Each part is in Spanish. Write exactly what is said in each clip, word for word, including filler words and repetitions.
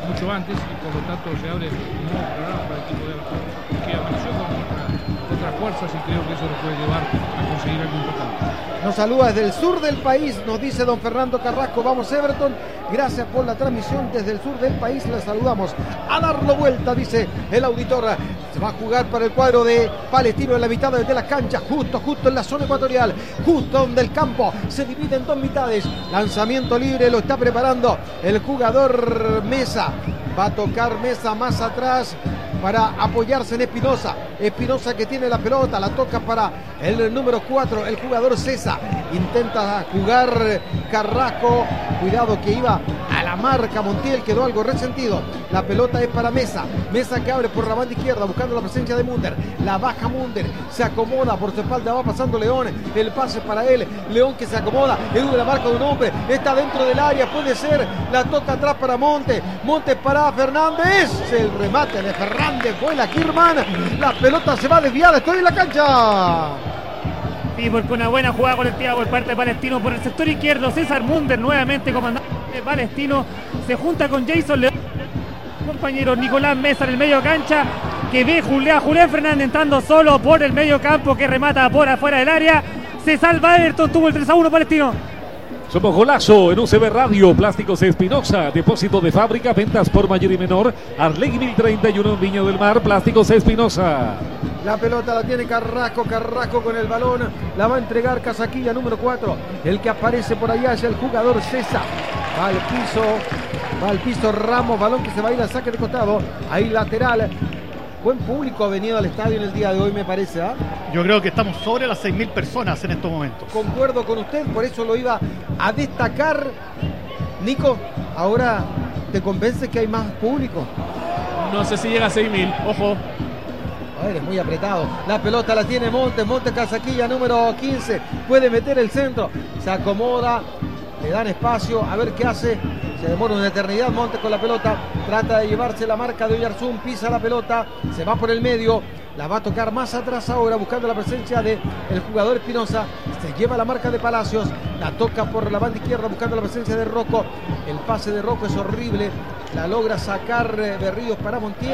mucho antes y por lo tanto se abre un nuevo programa para el equipo de Everton que amaneció con otra, otras fuerzas y creo que eso lo puede llevar a conseguir algo importante. Nos saluda desde el sur del país, nos dice don Fernando Carrasco, vamos Everton, gracias por la transmisión desde el sur del país, le saludamos. A darlo vuelta, dice el auditor, se va a jugar para el cuadro de Palestino en la mitad de la cancha, justo, justo en la zona ecuatorial, justo donde el campo se divide en dos mitades, lanzamiento libre, lo está preparando el jugador Mesa, va a tocar Mesa más atrás para apoyarse en Espinosa, Espinosa que tiene la pelota, la toca para el número cuatro, el jugador César, intenta jugar Carrasco, cuidado que iba a la marca, Montiel quedó algo resentido, la pelota es para Mesa, Mesa que abre por la banda izquierda buscando la presencia de Munder, la baja Munder, se acomoda por su espalda, va pasando León, el pase para él, León que se acomoda, elude la marca de un hombre, está dentro del área, puede ser, la toca atrás para Monte, Monte para Fernández, el remate de Fernández, vuela Kirman, la pelota se va desviada, estoy en la cancha. Sí, porque una buena jugada colectiva por parte de Palestino por el sector izquierdo, César Munder nuevamente comandante de Palestino, se junta con Jason León, compañero Nicolás Mesa en el medio cancha, que ve Julián, Julián Fernández entrando solo por el medio campo, que remata por afuera del área, se salva Everton, tuvo el tres a uno Palestino. Somos Golazo en U C B Radio, Plásticos Espinosa, depósito de fábrica, ventas por mayor y menor, Arlegui mil treinta y uno en Viña del Mar, Plásticos Espinosa. La pelota la tiene Carrasco, Carrasco con el balón, la va a entregar Casaquilla número cuatro, el que aparece por allá es el jugador César, va al piso, va al piso Ramos, balón que se va a ir al saque de costado, ahí lateral. Buen público ha venido al estadio en el día de hoy, me parece, ¿ah? ¿eh? Yo creo que estamos sobre las seis mil personas en estos momentos. Concuerdo con usted, por eso lo iba a destacar. Nico, ahora ¿te convence que hay más público? No sé si llega a seis mil, ojo. Oh, eres muy apretado. La pelota la tiene Montes, Montes Casaquilla número quince. Puede meter el centro, se acomoda, le dan espacio, a ver qué hace. Se demora una eternidad Montes con la pelota, trata de llevarse la marca de Oyarzún, pisa la pelota, se va por el medio, la va a tocar más atrás ahora buscando la presencia del jugador Espinosa, se lleva la marca de Palacios, la toca por la banda izquierda buscando la presencia de Rocco, el pase de Rocco es horrible, la logra sacar Berríos para Montiel,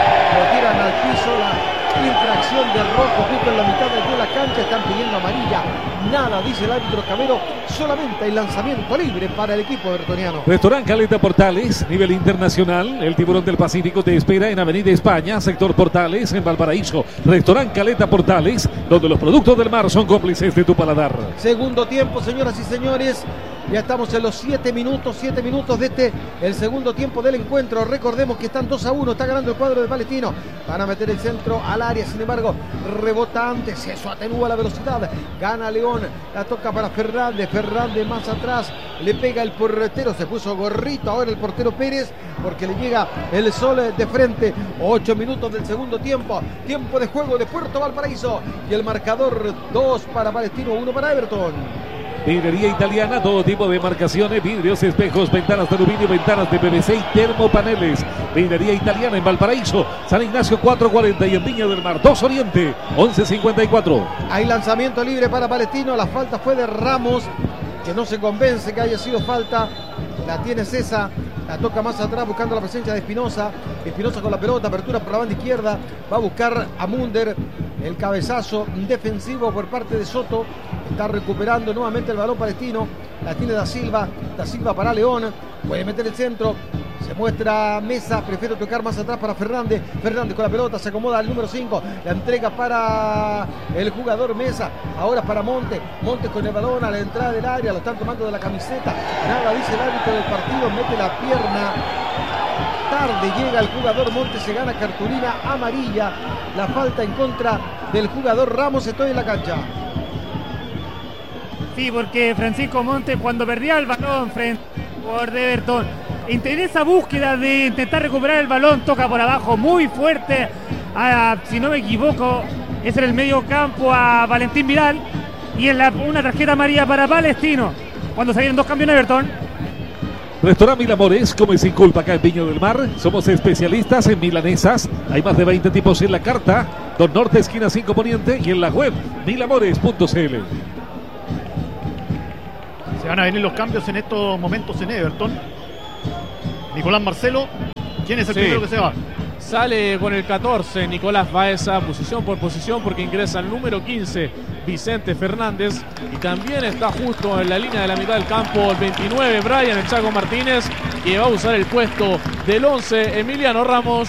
lo tiran al piso, la infracción de Rocco justo en la mitad de la cancha, están pidiendo amarilla, nada dice el árbitro Camero, solamente hay lanzamiento libre para el equipo bertoniano. Restaurant Caleta Portales, nivel internacional, el Tiburón del Pacífico te espera en Avenida España, sector Portales, en Valparaíso. Restaurant Caleta Portales, donde los productos del mar son cómplices de tu paladar. Segundo tiempo, señoras y señores. Ya estamos en los siete minutos, siete minutos de este, el segundo tiempo del encuentro. Recordemos que están dos a uno, está ganando el cuadro de Palestino. Van a meter el centro al área, sin embargo, rebota antes, eso atenúa la velocidad. Gana León, la toca para Fernández, Fernández más atrás, le pega el portero, se puso gorrito ahora el portero Pérez, porque le llega el sol de frente. Ocho minutos del segundo tiempo, tiempo de juego de Puerto Valparaíso. Y el marcador, dos para Palestino, uno para Everton. Vidrería italiana, todo tipo de marcaciones, vidrios, espejos, ventanas de aluminio, ventanas de P V C y termopaneles. Vidrería italiana en Valparaíso, San Ignacio cuatrocientos cuarenta y en Viña del Mar, dos Oriente, once cincuenta y cuatro. Hay lanzamiento libre para Palestino, la falta fue de Ramos, que no se convence que haya sido falta. La tiene César, la toca más atrás buscando la presencia de Espinosa. Espinosa con la pelota, apertura por la banda izquierda, va a buscar a Munder. El cabezazo defensivo por parte de Soto, está recuperando nuevamente el balón palestino, la tiene Da Silva, Da Silva para León, puede meter el centro, se muestra Mesa, prefiere tocar más atrás para Fernández, Fernández con la pelota, se acomoda al número cinco, la entrega para el jugador Mesa, ahora para Monte, Monte con el balón a la entrada del área, lo están tomando de la camiseta, nada dice el árbitro del partido, mete la pierna, tarde llega el jugador Monte, se gana cartulina amarilla, la falta en contra del jugador Ramos, estoy en la cancha. Sí, porque Francisco Montes cuando perdía el balón frente por Everton, en esa búsqueda de intentar recuperar el balón, toca por abajo muy fuerte, a, si no me equivoco, es en el medio campo a Valentín Vidal, y en la, una tarjeta amarilla para Palestino, cuando se vienen dos cambios en Everton. Restaurant Mil Amores, come sin culpa acá en Viña del Mar. Somos especialistas en milanesas. Hay más de veinte tipos en la carta. Don Norte, esquina cinco Poniente y en la web mil amores punto c l. Se van a venir los cambios en estos momentos en Everton. Nicolás Marcelo ¿Quién es el Sí. primero que se va? Sale con el catorce Nicolás Baeza, posición por posición, porque ingresa el número quince Vicente Fernández, y también está justo en la línea de la mitad del campo el veintinueve Brian El Chaco Martínez, que va a usar el puesto del once Emiliano Ramos.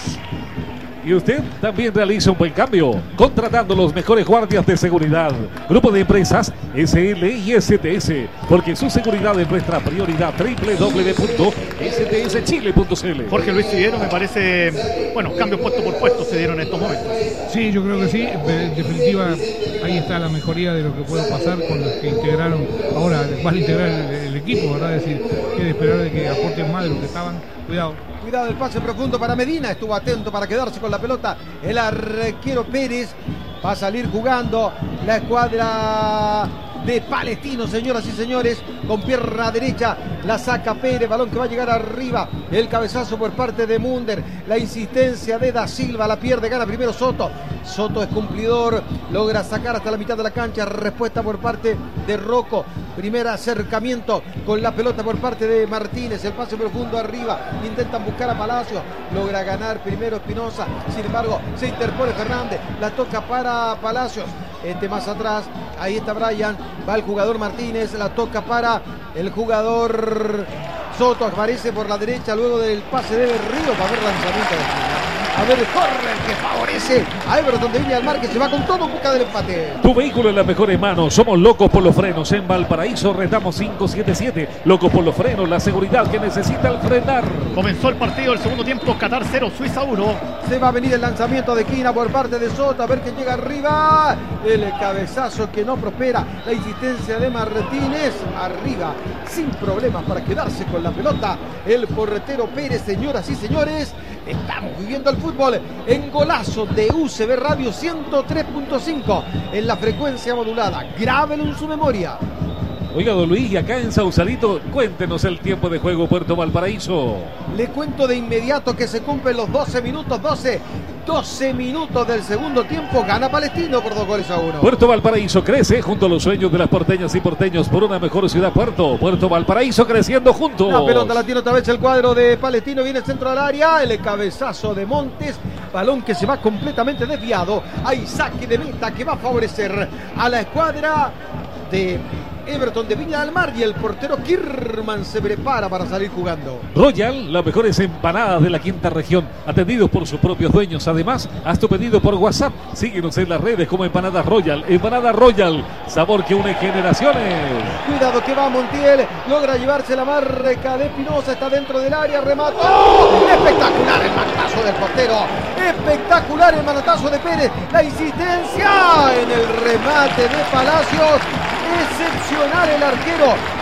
Y usted también realiza un buen cambio, contratando los mejores guardias de seguridad. Grupo de empresas S L y S T S, porque su seguridad es nuestra prioridad. doble u doble u doble u punto s t s chile punto c l. Jorge Luis Siguero, me parece, bueno, cambios puesto por puesto se dieron en estos momentos. Sí, yo creo que sí. En definitiva, ahí está la mejoría de lo que puede pasar con los que integraron. Ahora va a integrar el, el equipo, ¿verdad? Es decir, que de esperar de que aporten más de lo que estaban. Cuidado. Cuidado el pase profundo para Medina. Estuvo atento para quedarse con la pelota. El arquero Pérez va a salir jugando la escuadra de Palestino, señoras y señores, con pierna derecha la saca Pérez, balón que va a llegar arriba, el cabezazo por parte de Munder, la insistencia de Da Silva, la pierde, gana primero Soto. Soto es cumplidor, logra sacar hasta la mitad de la cancha, respuesta por parte de Rocco, primer acercamiento con la pelota por parte de Martínez, el pase profundo arriba, intentan buscar a Palacios, logra ganar primero Espinosa, sin embargo se interpone Fernández, la toca para Palacios, este más atrás, ahí está Brian, va el jugador Martínez, la toca para el jugador Soto, aparece por la derecha luego del pase de Berrío para ver lanzamiento de Chile. A ver, corre el que favorece a Everton de Viña del Mar, que se va con todo en busca del empate. Tu vehículo en las mejores manos. Somos Locos por los Frenos. En Valparaíso retamos cinco siete siete. Locos por los Frenos, la seguridad que necesita al frenar. Comenzó el partido, el segundo tiempo, Qatar cero, Suiza uno. Se va a venir el lanzamiento de Quina por parte de Soto, a ver quién llega arriba. El cabezazo que no prospera, la insistencia de Martínez, arriba, sin problemas para quedarse con la pelota. El portero Pérez, señoras y señores, estamos viviendo el fútbol en Golazo de U C B Radio ciento tres punto cinco en la frecuencia modulada. Grábelo en su memoria. Oiga, don Luis, y acá en Sausalito, cuéntenos el tiempo de juego Puerto Valparaíso. Le cuento de inmediato que se cumplen los doce minutos, doce, doce minutos del segundo tiempo. Gana Palestino por dos goles a uno. Puerto Valparaíso crece junto a los sueños de las porteñas y porteños por una mejor ciudad. Puerto, Puerto Valparaíso creciendo juntos. La pelota la tiene otra vez el cuadro de Palestino, viene el centro al área, el cabezazo de Montes, balón que se va completamente desviado. Hay saque de meta que va a favorecer a la escuadra de Everton de Viña del Mar, y el portero Kirman se prepara para salir jugando. Royal, las mejores empanadas de la quinta región, atendidos por sus propios dueños. Además, haz tu pedido por WhatsApp. Síguenos en las redes como Empanadas Royal. Empanada Royal, sabor que une generaciones. Cuidado que va Montiel, logra llevarse la marca de Espinosa, está dentro del área, remató. ¡Oh! Espectacular el manotazo del portero, espectacular el manotazo de Pérez, la insistencia en el remate de Palacios. Excepcional el arquero,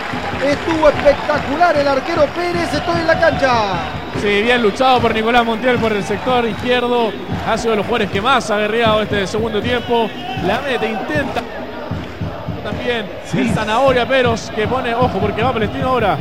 estuvo espectacular el arquero Pérez, estoy en la cancha. Sí, bien luchado por Nicolás Montiel por el sector izquierdo, ha sido de los jugadores que más ha guerreado este segundo tiempo. La mete, intenta también sí. El Zanahoria Peros, que pone, ojo porque va Palestino ahora.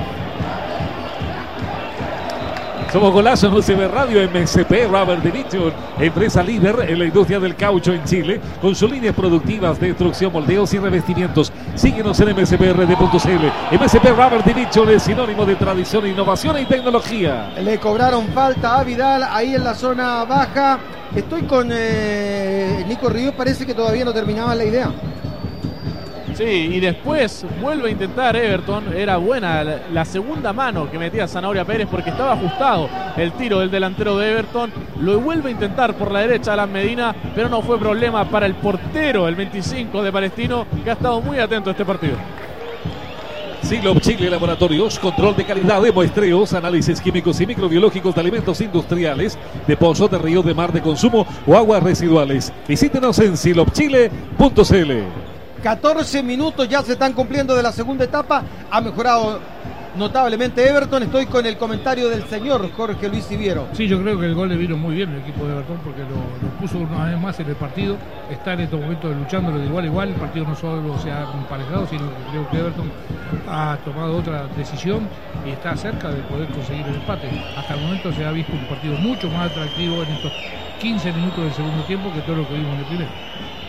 Somos Golazo en U C B Radio, M S P Rubber Division, empresa líder en la industria del caucho en Chile, con sus líneas productivas de instrucción, moldeos y revestimientos. Síguenos en m s p r d punto c l. M S P Rubber Division es sinónimo de tradición, innovación y tecnología. Le cobraron falta a Vidal ahí en la zona baja. Estoy con eh, Nico Ríos, parece que todavía no terminaba la idea. Sí, y después vuelve a intentar Everton. Era buena la, la segunda mano que metía Zanahoria Pérez porque estaba ajustado el tiro del delantero de Everton. Lo vuelve a intentar por la derecha Alan Medina, pero no fue problema para el portero, el veinticinco de Palestino, que ha estado muy atento a este partido. Silop Chile Laboratorios, control de calidad de muestreos, análisis químicos y microbiológicos de alimentos industriales, de pozos, de ríos, de mar, de consumo o aguas residuales. Visítenos en silop chile punto c l. catorce minutos ya se están cumpliendo de la segunda etapa. Ha mejorado notablemente Everton. Estoy con el comentario del señor Jorge Luis Siviero. Sí, yo creo que el gol le vino muy bien al equipo de Everton porque lo, lo puso una vez más en el partido. Está en estos momentos luchándolo de igual a igual. El partido no solo se ha emparejado, sino que creo que Everton ha tomado otra decisión y está cerca de poder conseguir el empate. Hasta el momento se ha visto un partido mucho más atractivo en estos quince minutos del segundo tiempo que todo lo que vimos en el primero.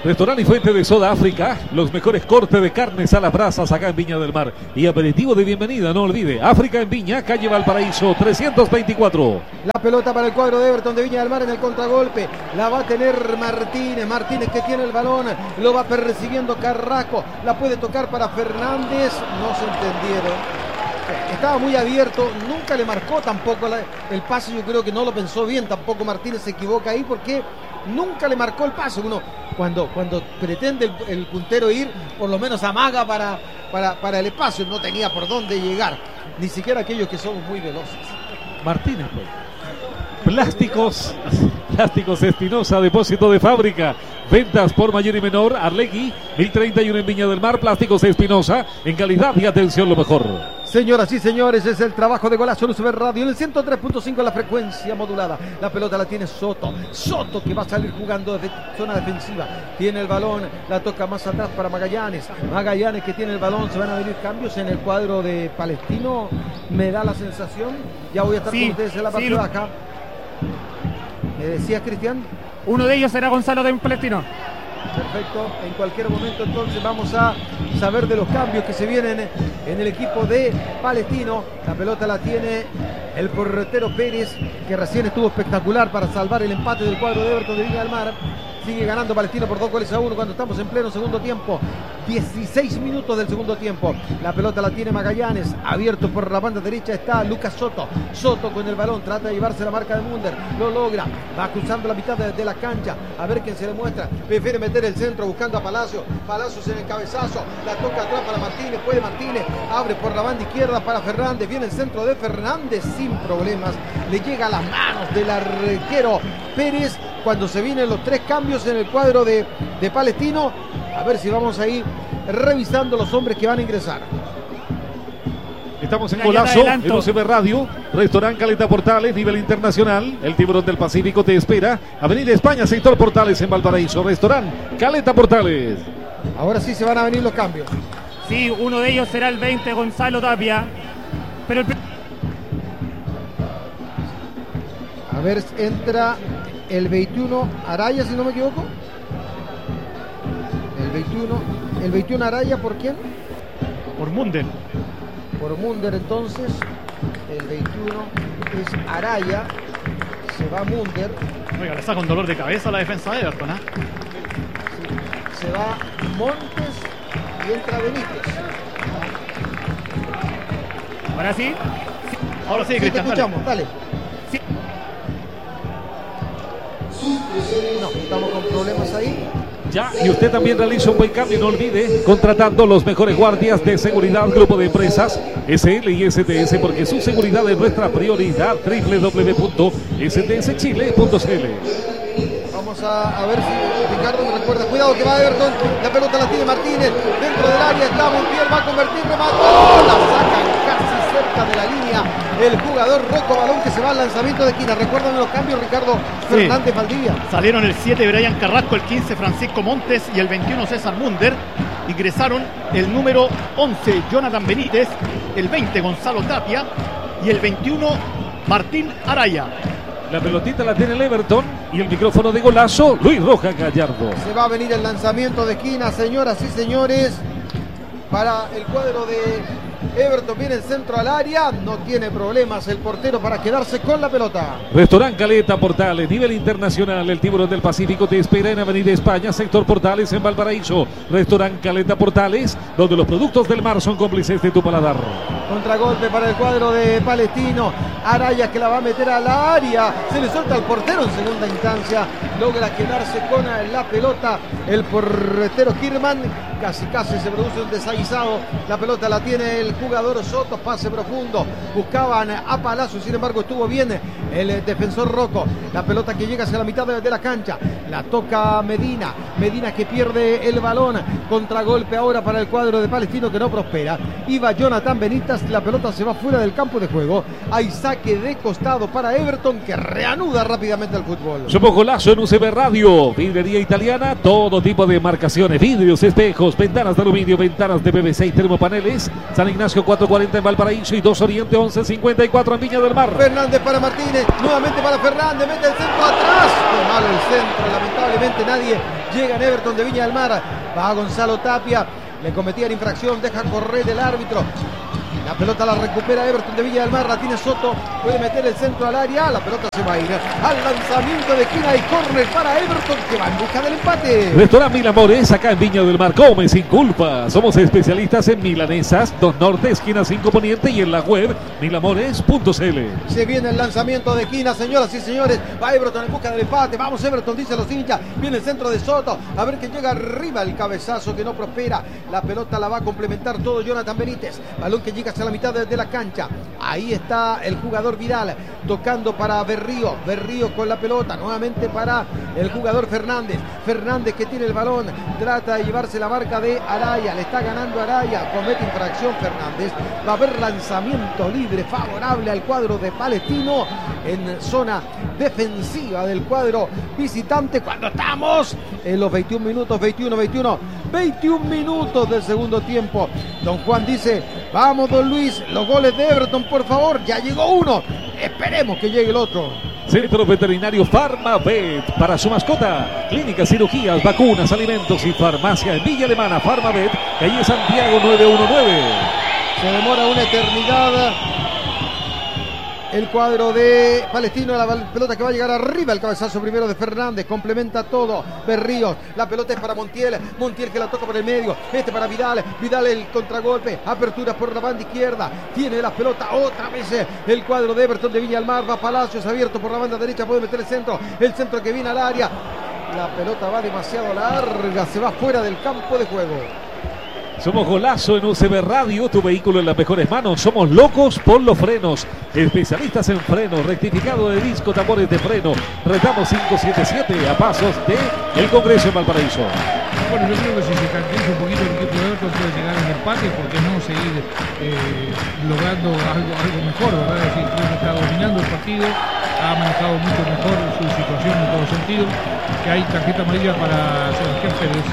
Restaurante y Fuente de Soda África, los mejores cortes de carnes a las brasas acá en Viña del Mar. Y aperitivo de bienvenida, no olvide, África en Viña, calle Valparaíso trescientos veinticuatro. La pelota para el cuadro de Everton de Viña del Mar en el contragolpe. La va a tener Martínez. Martínez que tiene el balón. Lo va persiguiendo Carrasco. La puede tocar para Fernández. No se entendieron. Estaba muy abierto. Nunca le marcó tampoco la, el pase. Yo creo que no lo pensó bien. Tampoco Martínez se equivoca ahí porque nunca le marcó el pase. Uno cuando, cuando pretende el, el puntero ir, por lo menos amaga para, para, para el espacio. No tenía por dónde llegar. Ni siquiera aquellos que somos muy veloces. Martínez, pues. Plásticos, Plásticos Espinosa, depósito de fábrica. Ventas por mayor y menor. Arlegui, mil treinta y uno en Viña del Mar. Plásticos Espinosa, en calidad y atención lo mejor. Señoras y señores, es el trabajo de Golazo Luz Ver Radio en el ciento tres punto cinco, la frecuencia modulada. La pelota la tiene Soto. Soto que va a salir jugando desde zona defensiva. Tiene el balón, la toca más atrás para Magallanes. Magallanes que tiene el balón, se van a venir cambios en el cuadro de Palestino. Me da la sensación, ya voy a estar sí, con ustedes en la parte sí. baja. ¿Me decías, Cristian? Uno de ellos será Gonzalo de Palestino. Perfecto, en cualquier momento entonces vamos a saber de los cambios que se vienen en el equipo de Palestino. La pelota la tiene el portero Pérez, que recién estuvo espectacular para salvar el empate del cuadro de Everton de Viña del Mar. Sigue ganando Palestino por dos goles a uno cuando estamos en pleno segundo tiempo. dieciséis minutos del segundo tiempo. La pelota la tiene Magallanes. Abierto por la banda derecha está Lucas Soto. Soto con el balón. Trata de llevarse la marca de Munder. Lo logra. Va cruzando la mitad de, de la cancha. A ver quién se le muestra. Prefiere meter el centro buscando a Palacio. Palacios en el cabezazo. La toca atrás para Martínez. Puede Martínez. Abre por la banda izquierda para Fernández. Viene el centro de Fernández sin problemas. Le llega a las manos del arquero Pérez. Cuando se vienen los tres cambios en el cuadro de, de Palestino, a ver si vamos a ir revisando los hombres que van a ingresar. Estamos en Golazo, en U C B Radio, Restaurante Caleta Portales, nivel internacional. El Tiburón del Pacífico te espera. Avenida España, sector Portales en Valparaíso. Restaurante Caleta Portales. Ahora sí se van a venir los cambios. Sí, uno de ellos será el veinte, Gonzalo Tapia. Pero el... A ver, entra el veintiuno Araya, si no me equivoco. El veintiuno, el veintiuno Araya, ¿por quién? Por Munder. Por Munder, entonces. El veintiuno es Araya. Se va Munder. Oiga, le saca un dolor de cabeza a la defensa de Everton, ¿eh? Sí. Se va Montes y entra Benítez. Ahora sí. Ahora sí, Sí, Cristian, te escuchamos, dale. Sí. No, estamos con problemas ahí. Ya, y usted también realiza un buen cambio, no olvide, contratando los mejores guardias de seguridad, grupo de empresas S L y S T S, porque su seguridad es nuestra prioridad. doble u doble u doble u punto s t s chile punto c l. Vamos a, a ver si Ricardo me recuerda. Cuidado que va Everton. La pelota la tiene Martínez. Dentro del área está Montiel. Va a convertir. Remató. La sacan casi cerca de la línea. El jugador Rocco Balón que se va al lanzamiento de esquina. Recuerdan los cambios, Ricardo Sí. Fernández Valdivia. Salieron el siete Brian Carrasco, el quince Francisco Montes y el veintiuno César Munder. Ingresaron el número once Jonathan Benítez, el veinte Gonzalo Tapia y el veintiuno Martín Araya. La pelotita la tiene el Everton y el micrófono de Golazo, Luis Rojas Gallardo. Se va a venir el lanzamiento de esquina, señoras y señores, para el cuadro de Everton. Viene el centro al área, no tiene problemas el portero para quedarse con la pelota. Restaurante Caleta Portales, nivel internacional. El Tiburón del Pacífico te espera en Avenida España, sector Portales en Valparaíso. Restaurante Caleta Portales, donde los productos del mar son cómplices de tu paladar. Contragolpe para el cuadro de Palestino. Araya que la va a meter al área. Se le suelta al portero en segunda instancia. Logra quedarse con la pelota el portero Kirman. Casi casi se produce un desaguisado. La pelota la tiene el jugador Soto. Pase profundo. Buscaban a Palacio. Sin embargo estuvo bien el defensor Rocco. La pelota que llega hacia la mitad de, de la cancha. La toca Medina. Medina que pierde el balón. Contragolpe ahora para el cuadro de Palestino que no prospera. Iba Jonathan Benítez faltas, la pelota se va fuera del campo de juego. Hay saque de costado para Everton, que reanuda rápidamente el fútbol. Somos Golazo en U C B Radio, vidrería italiana, todo tipo de marcaciones, vidrios, espejos, ventanas de aluminio, ventanas de P V C y termopaneles. San Ignacio cuatrocientos cuarenta en Valparaíso y dos Oriente once cincuenta y cuatro en Viña del Mar. Fernández para Martínez, nuevamente para Fernández, mete el centro atrás. Qué malo el centro, lamentablemente nadie llega en Everton de Viña del Mar. Va Gonzalo Tapia, le cometían infracción, deja correr el árbitro. La pelota la recupera Everton de Villa del Mar, la tiene Soto, puede meter el centro al área, la pelota se va a ir al lanzamiento de esquina y córner para Everton, que va en busca del empate. Restaurante Mil Amores, acá en Viña del Mar, come sin culpa. Somos especialistas en milanesas, dos Norte, esquina cinco Poniente y en la web mil amores punto c l. Se viene el lanzamiento de esquina, señoras y señores, va Everton en busca del empate, vamos Everton, dicen los hinchas, viene el centro de Soto, a ver que llega arriba el cabezazo que no prospera, la pelota la va a complementar todo Jonathan Benítez, balón que llega hacia la mitad de, de la cancha, ahí está el jugador Vidal, tocando para Berrío, Berrío con la pelota, nuevamente para el jugador Fernández, Fernández que tiene el balón, trata de llevarse la marca de Araya, le está ganando Araya, comete infracción Fernández, va a haber lanzamiento libre favorable al cuadro de Palestino en zona defensiva del cuadro visitante cuando estamos en los veintiún minutos, veintiuno, veintiuno, veintiún minutos del segundo tiempo. Don Juan dice, vamos don Luis, los goles de Everton por favor, ya llegó uno, esperemos que llegue el otro. Centro Veterinario Farmavet para su mascota. Clínicas, cirugías, vacunas, alimentos y farmacia en Villa Alemana. Farmavet, calle Santiago nueve uno nueve. Se demora una eternidad el cuadro de Palestino, la pelota que va a llegar arriba, el cabezazo primero de Fernández, complementa todo, Berríos, la pelota es para Montiel, Montiel que la toca por el medio, este para Vidal, Vidal el contragolpe, apertura por la banda izquierda, tiene la pelota otra vez el cuadro de Everton de Viña del Mar, va Palacios abierto por la banda derecha, puede meter el centro, el centro que viene al área, la pelota va demasiado larga, se va fuera del campo de juego. Somos Golazo en U C B Radio, tu vehículo en las mejores manos. Somos locos por los frenos, especialistas en frenos, rectificado de disco, tambores de freno. Retamos cinco siete siete a pasos de el Congreso en Valparaíso. Bueno, yo creo que si se caracteriza un poquito el equipo de Everton puede llegar al empate, porque no seguir eh, logrando algo, algo mejor, ¿verdad? Es decir, creo que está dominando el partido, ha manejado mucho mejor su situación en todo sentido, que hay tarjeta amarilla para Sebastián Pérez.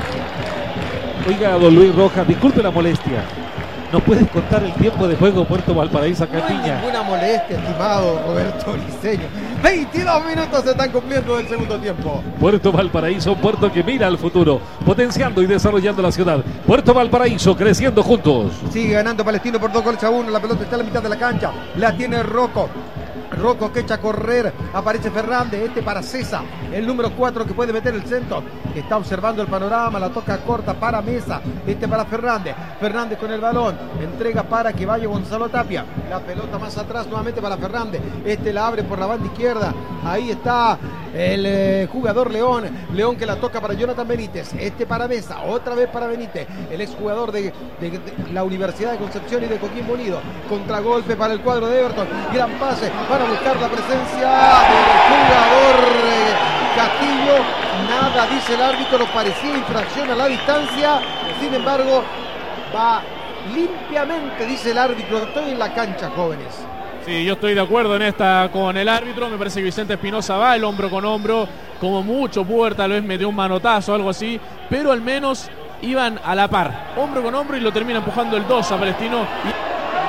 Oiga, don Luis Rojas, disculpe la molestia. ¿Nos puedes contar el tiempo de juego Puerto Valparaíso acá en No hay Viña? ninguna molestia, estimado Roberto Liceño. veintidós minutos se están cumpliendo del segundo tiempo. Puerto Valparaíso, un puerto que mira al futuro, potenciando y desarrollando la ciudad. Puerto Valparaíso, creciendo juntos. Sigue ganando Palestino por dos goles a uno. La pelota está en la mitad de la cancha. La tiene Rocco. Rocco que echa a correr, aparece Fernández, este para César, el número cuatro que puede meter el centro, que está observando el panorama, la toca corta para Mesa, este para Fernández, Fernández con el balón, entrega para que vaya Gonzalo Tapia, la pelota más atrás nuevamente para Fernández, este la abre por la banda izquierda, ahí está el eh, jugador León, León que la toca para Jonathan Benítez, este para Mesa, otra vez para Benítez, el exjugador de, de, de la Universidad de Concepción y de Coquimbo Unido, contragolpe para el cuadro de Everton, gran pase para buscar la presencia del jugador eh, Castillo, nada dice el árbitro, no parecía infracción a la distancia, sin embargo va limpiamente, dice el árbitro, estoy en la cancha, jóvenes. Sí, yo estoy de acuerdo en esta con el árbitro, me parece que Vicente Espinosa va el hombro con hombro, como mucho Puerta tal vez metió un manotazo o algo así, pero al menos iban a la par, hombro con hombro y lo termina empujando el dos a Palestino. Y...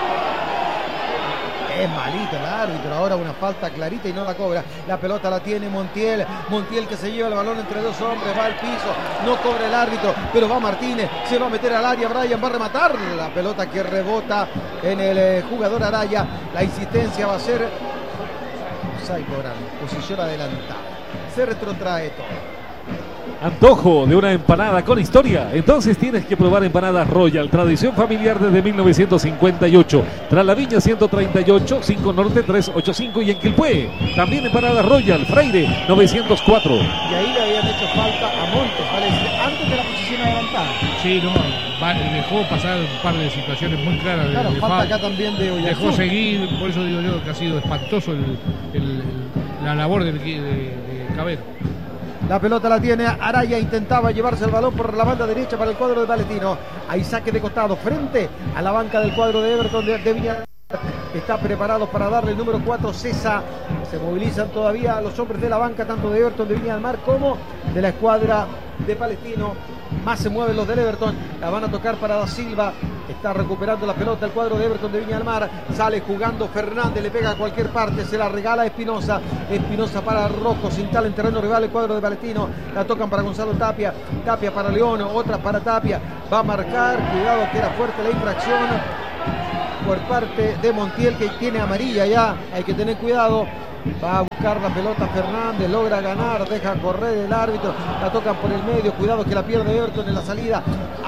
Es malito el árbitro, ahora una falta clarita y no la cobra. La pelota la tiene Montiel, Montiel que se lleva el balón entre dos hombres, va al piso, no cobra el árbitro, pero va Martínez, se va a meter al área, Brian va a rematar, la pelota que rebota en el eh, jugador Araya, la insistencia va a ser Saiboran, posición adelantada, se retrotrae todo. Antojo de una empanada con historia. Entonces tienes que probar empanadas Royal, tradición familiar desde mil novecientos cincuenta y ocho. Tras la Viña ciento treinta y ocho, cinco Norte trescientos ochenta y cinco y en Quilpué. También empanadas Royal, Freire novecientos cuatro. Y ahí le habían hecho falta a Montes, parece, antes de la posición adelantada. Sí, no, va, dejó pasar un par de situaciones muy claras. Claro, de, de falta foul. acá también de Oyarzún. Dejó seguir, por eso digo yo que ha sido espantoso el, el, la labor del, de, de Cabero. La pelota la tiene Araya, intentaba llevarse el balón por la banda derecha para el cuadro de Palestino. Hay saque de costado frente a la banca del cuadro de Everton de, de Viña. Está preparado para darle el número cuatro, César. Se movilizan todavía los hombres de la banca, tanto de Everton de Viña del Mar como de la escuadra de Palestino. Más se mueven los del Everton. La van a tocar para Da Silva. Está recuperando la pelota el cuadro de Everton de Viña del Mar. Sale jugando Fernández, le pega a cualquier parte. Se la regala a Espinosa. Espinosa para Rocco. Se instala en terreno rival el cuadro de Palestino. La tocan para Gonzalo Tapia. Tapia para León. Otra para Tapia. Va a marcar. Cuidado que era fuerte la infracción por parte de Montiel, que tiene amarilla ya. Hay que tener cuidado. Va a buscar la pelota Fernández, logra ganar, deja correr el árbitro, la tocan por el medio, cuidado que la pierde Everton en la salida,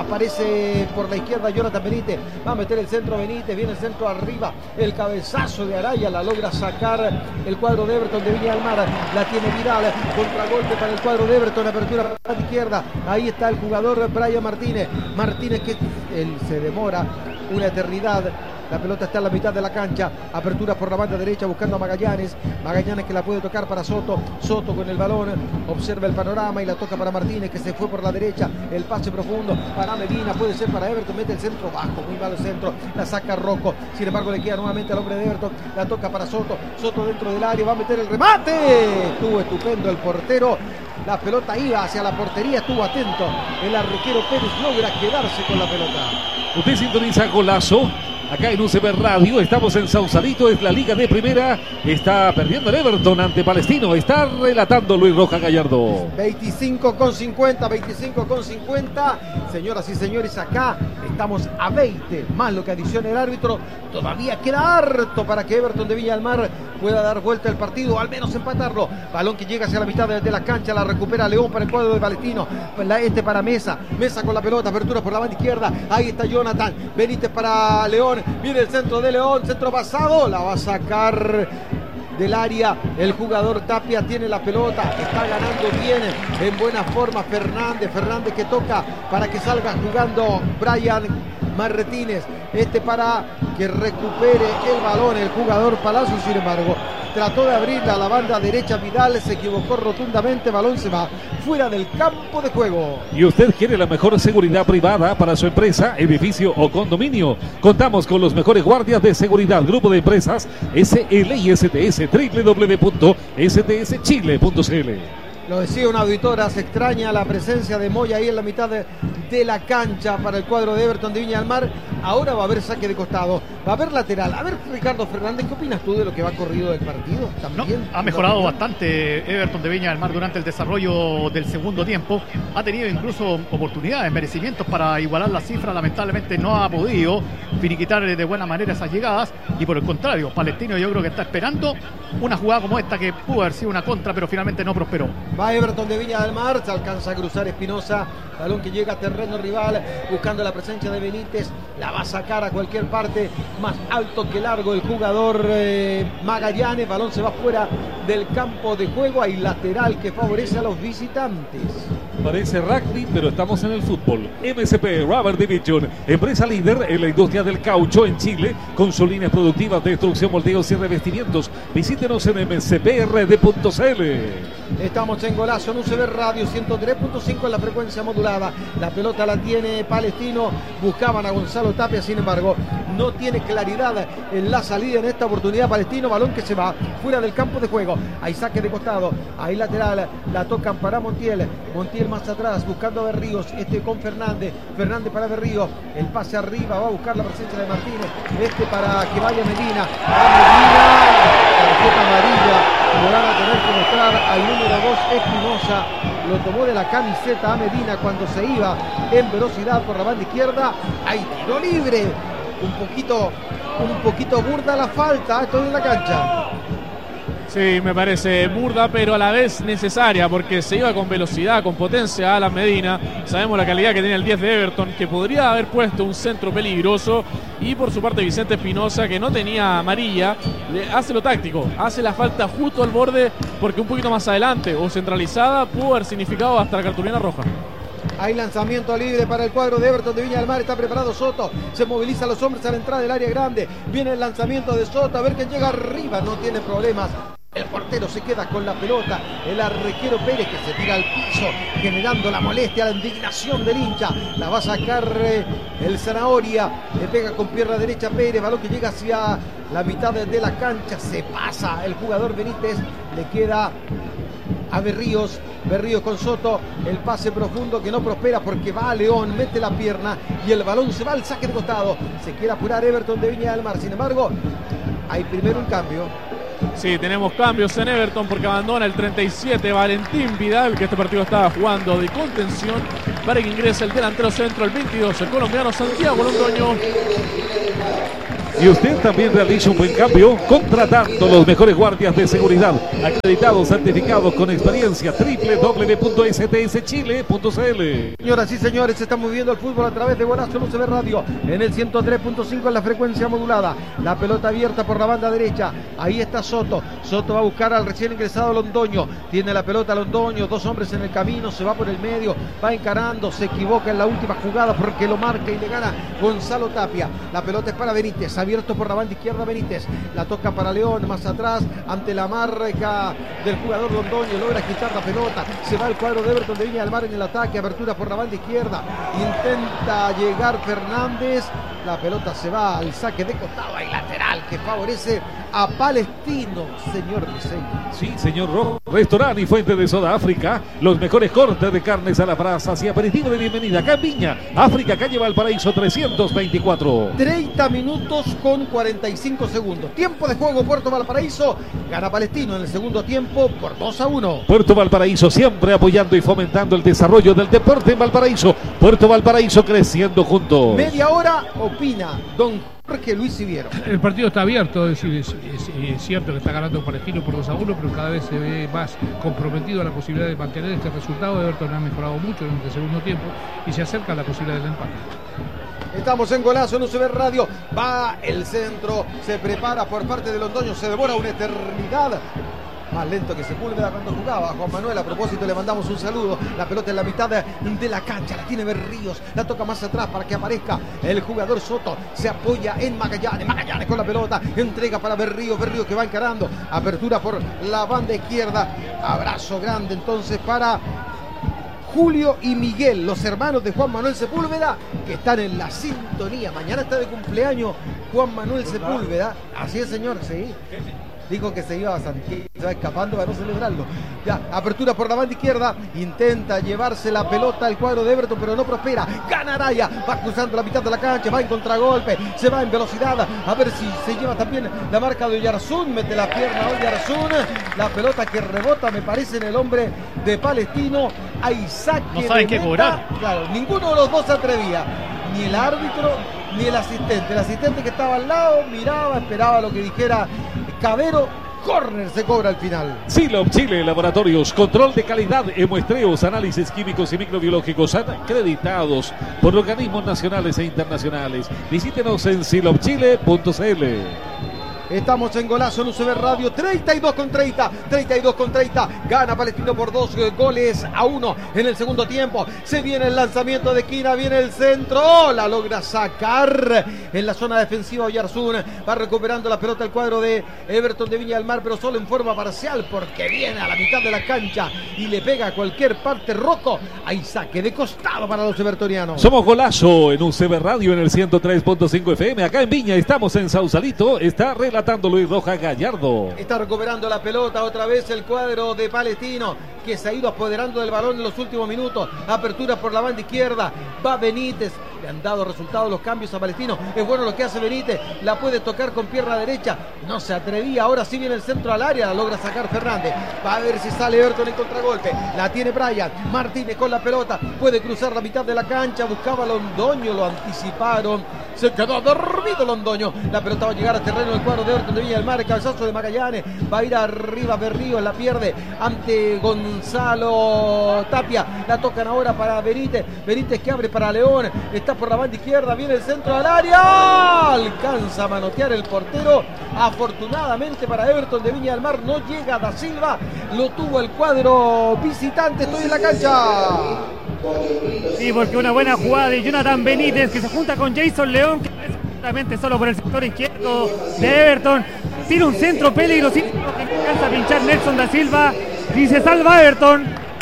aparece por la izquierda Jonathan Benítez, va a meter el centro Benítez, viene el centro arriba, el cabezazo de Araya, la logra sacar el cuadro de Everton de Viña del Mar, la tiene Vidal, contragolpe para el cuadro de Everton, apertura para la izquierda, ahí está el jugador Brian Martínez, Martínez que él se demora una eternidad. La pelota está en la mitad de la cancha. Apertura por la banda derecha buscando a Magallanes. Magallanes que la puede tocar para Soto. Soto con el balón. Observa el panorama y la toca para Martínez, que se fue por la derecha. El pase profundo para Medina. Puede ser para Everton. Mete el centro bajo. Muy malo el centro. La saca Rocco. Sin embargo le queda nuevamente al hombre de Everton. La toca para Soto. Soto dentro del área. Va a meter el remate. Estuvo estupendo el portero. La pelota iba hacia la portería. Estuvo atento. El arquero Pérez logra quedarse con la pelota. Usted sintoniza Golazo. Acá en U C B Radio, estamos en Sausalito, es la Liga de Primera. Está perdiendo el Everton ante Palestino. Está relatando Luis Roja Gallardo. veinticinco con cincuenta, veinticinco con cincuenta. Señoras y señores, acá estamos a veinte, más lo que adiciona el árbitro. Todavía queda harto para que Everton de Viña del Mar pueda dar vuelta al partido, al menos empatarlo. Balón que llega hacia la mitad de, de la cancha, la recupera León para el cuadro de Palestino. Este para Mesa, Mesa con la pelota, apertura por la banda izquierda. Ahí está Jonathan, Benítez para León. Viene el centro de León, centro pasado, la va a sacar del área el jugador Tapia, tiene la pelota, está ganando bien, en buena forma Fernández, Fernández que toca para que salga jugando Brian Martínez, este para que recupere el balón el jugador Palacio, sin embargo trató de abrirla a la banda derecha Vidal, se equivocó rotundamente, balón se va fuera del campo de juego. ¿Y usted quiere la mejor seguridad privada para su empresa, edificio o condominio? Contamos con los mejores guardias de seguridad. Grupo de empresas S L I S T S, doble u doble u doble u punto s t s chile punto c l. Lo decía una auditora, se extraña la presencia de Moya ahí en la mitad de, de la cancha para el cuadro de Everton de Viña del Mar. Ahora va a haber saque de costado, va a haber lateral. A ver, Ricardo Fernández, ¿qué opinas tú de lo que va corrido del partido? ¿También? No, ha mejorado bastante Everton de Viña del Mar durante el desarrollo del segundo tiempo. Ha tenido incluso oportunidades, merecimientos para igualar la cifra. Lamentablemente no ha podido finiquitar de buena manera esas llegadas. Y por el contrario, Palestino yo creo que está esperando una jugada como esta que pudo haber sido una contra, pero finalmente no prosperó. Va Everton de Viña del Mar, se alcanza a cruzar Espinosa, balón que llega a terreno rival, buscando la presencia de Benítez, la va a sacar a cualquier parte, más alto que largo el jugador eh, Magallanes, balón se va fuera del campo de juego, hay lateral que favorece a los visitantes. Parece rugby, pero estamos en el fútbol. M S P Rubber Division, empresa líder en la industria del caucho en Chile, con sus líneas productivas de destrucción, moldeos y revestimientos. Visítenos en m s p r d punto c l. Estamos en Golazo en U C B Radio ciento tres punto cinco en la frecuencia modulada. La pelota la tiene Palestino. Buscaban a Gonzalo Tapia, sin embargo, no tiene claridad en la salida en esta oportunidad. Palestino, balón que se va fuera del campo de juego. Hay saque de costado, hay lateral. La tocan para Montiel. Montiel más atrás, buscando a Berríos. Este con Fernández. Fernández para Berríos. El pase arriba, va a buscar la presencia de Martínez. Este para que vaya Medina. Va Medina. Tarjeta amarilla. Lo van a tener que mostrar al número dos, Espinosa. Lo tomó de la camiseta a Medina cuando se iba en velocidad por la banda izquierda. Hay tiro libre. Un poquito, un poquito burda la falta. Esto en la cancha. Sí, me parece burda, pero a la vez necesaria, porque se iba con velocidad, con potencia Alan Medina. Sabemos la calidad que tiene el diez de Everton, que podría haber puesto un centro peligroso. Y por su parte Vicente Espinosa, que no tenía amarilla, le hace lo táctico, hace la falta justo al borde, porque un poquito más adelante o centralizada pudo haber significado hasta la cartulina roja. Hay lanzamiento libre para el cuadro de Everton de Viña del Mar. Está preparado Soto. Se movilizan los hombres a la entrada del área grande. Viene el lanzamiento de Soto. A ver quién llega arriba. No tiene problemas. El portero portero se queda con la pelota. El arquero Pérez que se tira al piso, generando la molestia, la indignación del hincha. La va a sacar eh, el Zanahoria. Le pega con pierna derecha Pérez. Balón que llega hacia la mitad de, de la cancha. Se pasa el jugador Benítez. Le queda a Berríos. Berríos con Soto. El pase profundo que no prospera porque va a León. Mete la pierna y el balón se va al saque de costado. Se quiere apurar Everton de Viña del Mar. Sin embargo, hay primero un cambio. Sí, tenemos cambios en Everton porque abandona el treinta y siete Valentín Vidal, que este partido estaba jugando de contención, para que ingrese el delantero centro, el veintidós, el colombiano Santiago Londoño. Y usted también realiza un buen cambio contratando los mejores guardias de seguridad, acreditados, certificados con experiencia. doble u doble u doble u punto s t s chile punto c l. Señoras y señores, se está moviendo el fútbol a través de Golazo U C B Radio en el ciento tres punto cinco en la frecuencia modulada. La pelota abierta por la banda derecha. Ahí está Soto. Soto va a buscar al recién ingresado Londoño. Tiene la pelota Londoño, dos hombres en el camino, se va por el medio, va encarando, se equivoca en la última jugada porque lo marca y le gana Gonzalo Tapia. La pelota es para Benítez. Abierto por la banda izquierda Benítez, la toca para León, más atrás ante la marca del jugador Londoño, logra quitar la pelota, se va el cuadro de Everton de Viña del Mar en el ataque, apertura por la banda izquierda, intenta llegar Fernández, la pelota se va al saque de costado y lateral que favorece a Palestino, señor Briseño. Sí, señor Rojo. Restaurante y fuente de soda África, los mejores cortes de carnes a la brasa y aperitivo de bienvenida acá en Viña, África, calle Valparaíso trescientos veinticuatro. treinta minutos con cuarenta y cinco segundos. Tiempo de juego Puerto Valparaíso. Gana Palestino en el segundo tiempo por dos a uno. Puerto Valparaíso siempre apoyando y fomentando el desarrollo del deporte en Valparaíso. Puerto Valparaíso creciendo juntos. Media hora opina don Jorge Luis Siviero. El partido está abierto, es decir, es, es, es cierto que está ganando Palestino por dos a uno, pero cada vez se ve más comprometido a la posibilidad de mantener este resultado. Everton ha mejorado mucho en el segundo tiempo y se acerca a la posibilidad del empate. Estamos en Golazo en U C B Radio. Va el centro, se prepara por parte de Londoño, se devora una eternidad. Más lento que Sepúlveda cuando jugaba. Juan Manuel, a propósito, le mandamos un saludo. La pelota en la mitad de, de la cancha, la tiene Berríos, la toca más atrás para que aparezca el jugador Soto. Se apoya en Magallanes, Magallanes con la pelota, entrega para Berríos, Berríos que va encarando. Apertura por la banda izquierda. Abrazo grande entonces para Julio y Miguel, los hermanos de Juan Manuel Sepúlveda, que están en la sintonía. Mañana está de cumpleaños Juan Manuel Sepúlveda. Así es, señor, sí. Dijo que se iba a Santiago, se va escapando para no celebrarlo. Ya, apertura por la banda izquierda. Intenta llevarse la pelota al cuadro de Everton, pero no prospera. Gana Araya, va cruzando la mitad de la cancha, va en contragolpe, se va en velocidad. A ver si se lleva también la marca de Oyarzún. Mete la pierna a Oyarzún. La pelota que rebota, me parece, en el hombre de Palestino. Hay saque. No saben qué cobrar. Claro, ninguno de los dos se atrevía. Ni el árbitro, ni el asistente. El asistente que estaba al lado miraba, esperaba lo que dijera Cabero. Córner se cobra al final. Silop Chile Laboratorios, control de calidad en muestreos, análisis químicos y microbiológicos acreditados por organismos nacionales e internacionales. Visítenos en silop chile punto c l. Estamos en Golazo en U C B Radio, treinta y dos con treinta, treinta y dos con treinta, gana Palestino por dos goles a uno en el segundo tiempo. Se viene el lanzamiento de esquina, viene el centro, la logra sacar en la zona defensiva Oyarzún, va recuperando la pelota el cuadro de Everton de Viña del Mar, pero solo en forma parcial porque viene a la mitad de la cancha y le pega a cualquier parte Rocco. Hay saque de costado para los evertonianos. Somos Golazo en U C B Radio en el ciento tres punto cinco F M, acá en Viña, estamos en Sausalito, está relatando Luis Rojas Gallardo. Está recuperando la pelota otra vez el cuadro de Palestino, que se ha ido apoderando del balón en los últimos minutos. Apertura por la banda izquierda, va Benítez. Le han dado resultados los cambios a Palestino. Es bueno lo que hace Benítez, la puede tocar con pierna derecha, no se atrevía, ahora sí viene el centro al área, la logra sacar Fernández. Va a ver si sale Everton en contragolpe, la tiene Brian Martínez con la pelota, puede cruzar la mitad de la cancha, buscaba Londoño, lo anticiparon, se quedó dormido Londoño. La pelota va a llegar al terreno del cuadro de Everton de Viña del Mar, el cabezazo de Magallanes, va a ir arriba Berríos, la pierde ante Gonzalo Tapia, la tocan ahora para Benítez, Benítez que abre para León, está por la banda izquierda, viene el centro al área, alcanza a manotear el portero, afortunadamente para Everton de Viña del Mar no llega Da Silva, lo tuvo el cuadro visitante. Estoy en la cancha. Sí, porque una buena jugada de Jonathan Benítez que se junta con Jason León, que es justamente solo por el sector izquierdo de Everton, tira un centro peligrosísimo que alcanza a pinchar Nelson da Silva y se salva Everton.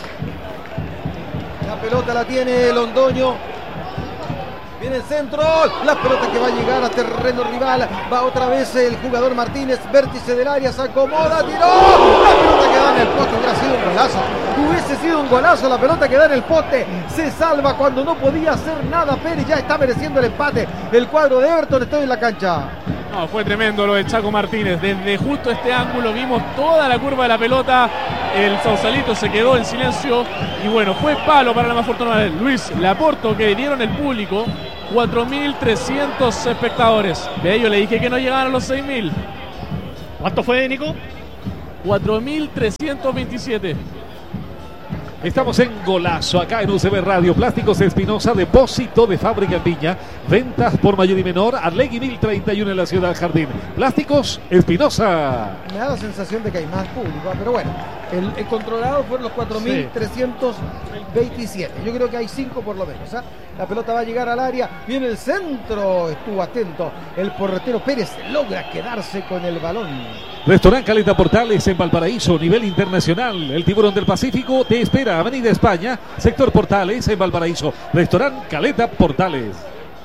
La pelota la tiene Londoño. Viene el centro, la pelota que va a llegar a terreno rival, va otra vez el jugador Martínez, vértice del área, se acomoda, tiró, la pelota que da en el poste, hubiera sido un golazo, hubiese sido un golazo, la pelota que da en el poste, se salva cuando no podía hacer nada Pérez, ya está mereciendo el empate, el cuadro de Everton está en la cancha. No, fue tremendo lo de Chaco Martínez, desde justo este ángulo vimos toda la curva de la pelota, el Sausalito se quedó en silencio y bueno, fue palo para la más afortunada Luis Laporto que dieron el público. cuatro mil trescientos espectadores. De ellos le dije que no llegaban a los seis mil. ¿Cuánto fue, Nico? cuatro mil trescientos veintisiete. Estamos en Golazo, acá en U C B Radio. Plásticos Espinosa, depósito de fábrica en Viña. Ventas por mayor y menor. Arlegui mil treinta y uno en la ciudad Jardín. Plásticos Espinosa. Me da la sensación de que hay más público, pero bueno, el, el controlado fueron los cuatro mil trescientos veintisiete. Yo creo que hay cinco por lo menos. ¿eh? La pelota va a llegar al área. Viene el centro. Estuvo atento. El portero Pérez logra quedarse con el balón. Restaurant Caleta Portales en Valparaíso, nivel internacional. El Tiburón del Pacífico te espera. Avenida España, sector Portales en Valparaíso. Restaurant Caleta Portales.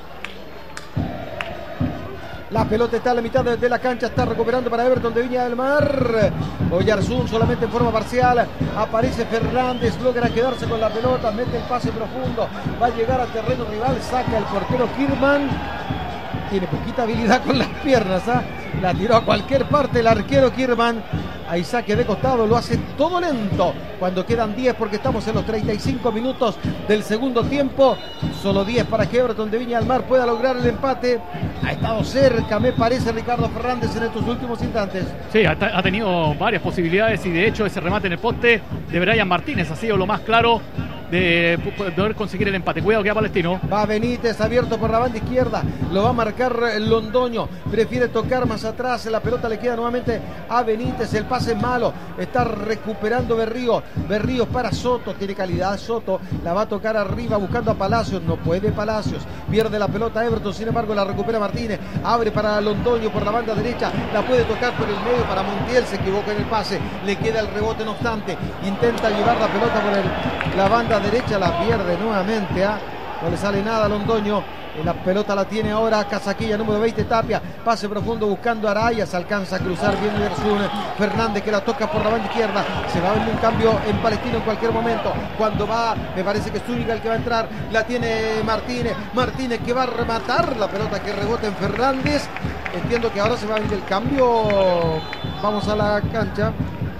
La pelota está a la mitad de, de la cancha, está recuperando para Everton de Viña del Mar. Oyarzún solamente en forma parcial. Aparece Fernández, logra quedarse con la pelota, mete el pase profundo. Va a llegar al terreno rival, saca el portero Kirman. Tiene poquita habilidad con las piernas, ¿eh? La tiró a cualquier parte el arquero Kirman. Ahí saque de costado, lo hace todo lento. Cuando quedan diez, porque estamos en los treinta y cinco minutos del segundo tiempo. Solo diez para que Everton de Viña del Mar pueda lograr el empate. Ha estado cerca, me parece, Ricardo Fernández en estos últimos instantes. Sí, ha, ha tenido varias posibilidades y de hecho ese remate en el poste de Brian Martínez ha sido lo más claro de poder conseguir el empate. Cuidado que va Palestino. Va Benítez abierto por la banda izquierda. Lo va a marcar Londoño. Prefiere tocar más atrás. La pelota le queda nuevamente a Benítez. El pase es malo. Está recuperando Berrío. Berrío para Soto. Tiene calidad Soto. La va a tocar arriba buscando a Palacios. No puede Palacios. Pierde la pelota Everton. Sin embargo la recupera Martínez. Abre para Londoño por la banda derecha. La puede tocar por el medio para Montiel. Se equivoca en el pase. Le queda el rebote no obstante. Intenta llevar la pelota por el, la banda derecha, la pierde nuevamente, ¿eh? No le sale nada a Londoño. La pelota la tiene ahora Casaquilla, número veinte, Tapia. Pase profundo buscando a Araya. Se alcanza a cruzar bien Oyarzún. Fernández que la toca por la banda izquierda. Se va a ver un cambio en Palestino en cualquier momento. Cuando va, me parece que es Zúñiga el que va a entrar. La tiene Martínez. Martínez que va a rematar. La pelota que rebota en Fernández. Entiendo que ahora se va a venir el cambio. Vamos a la cancha.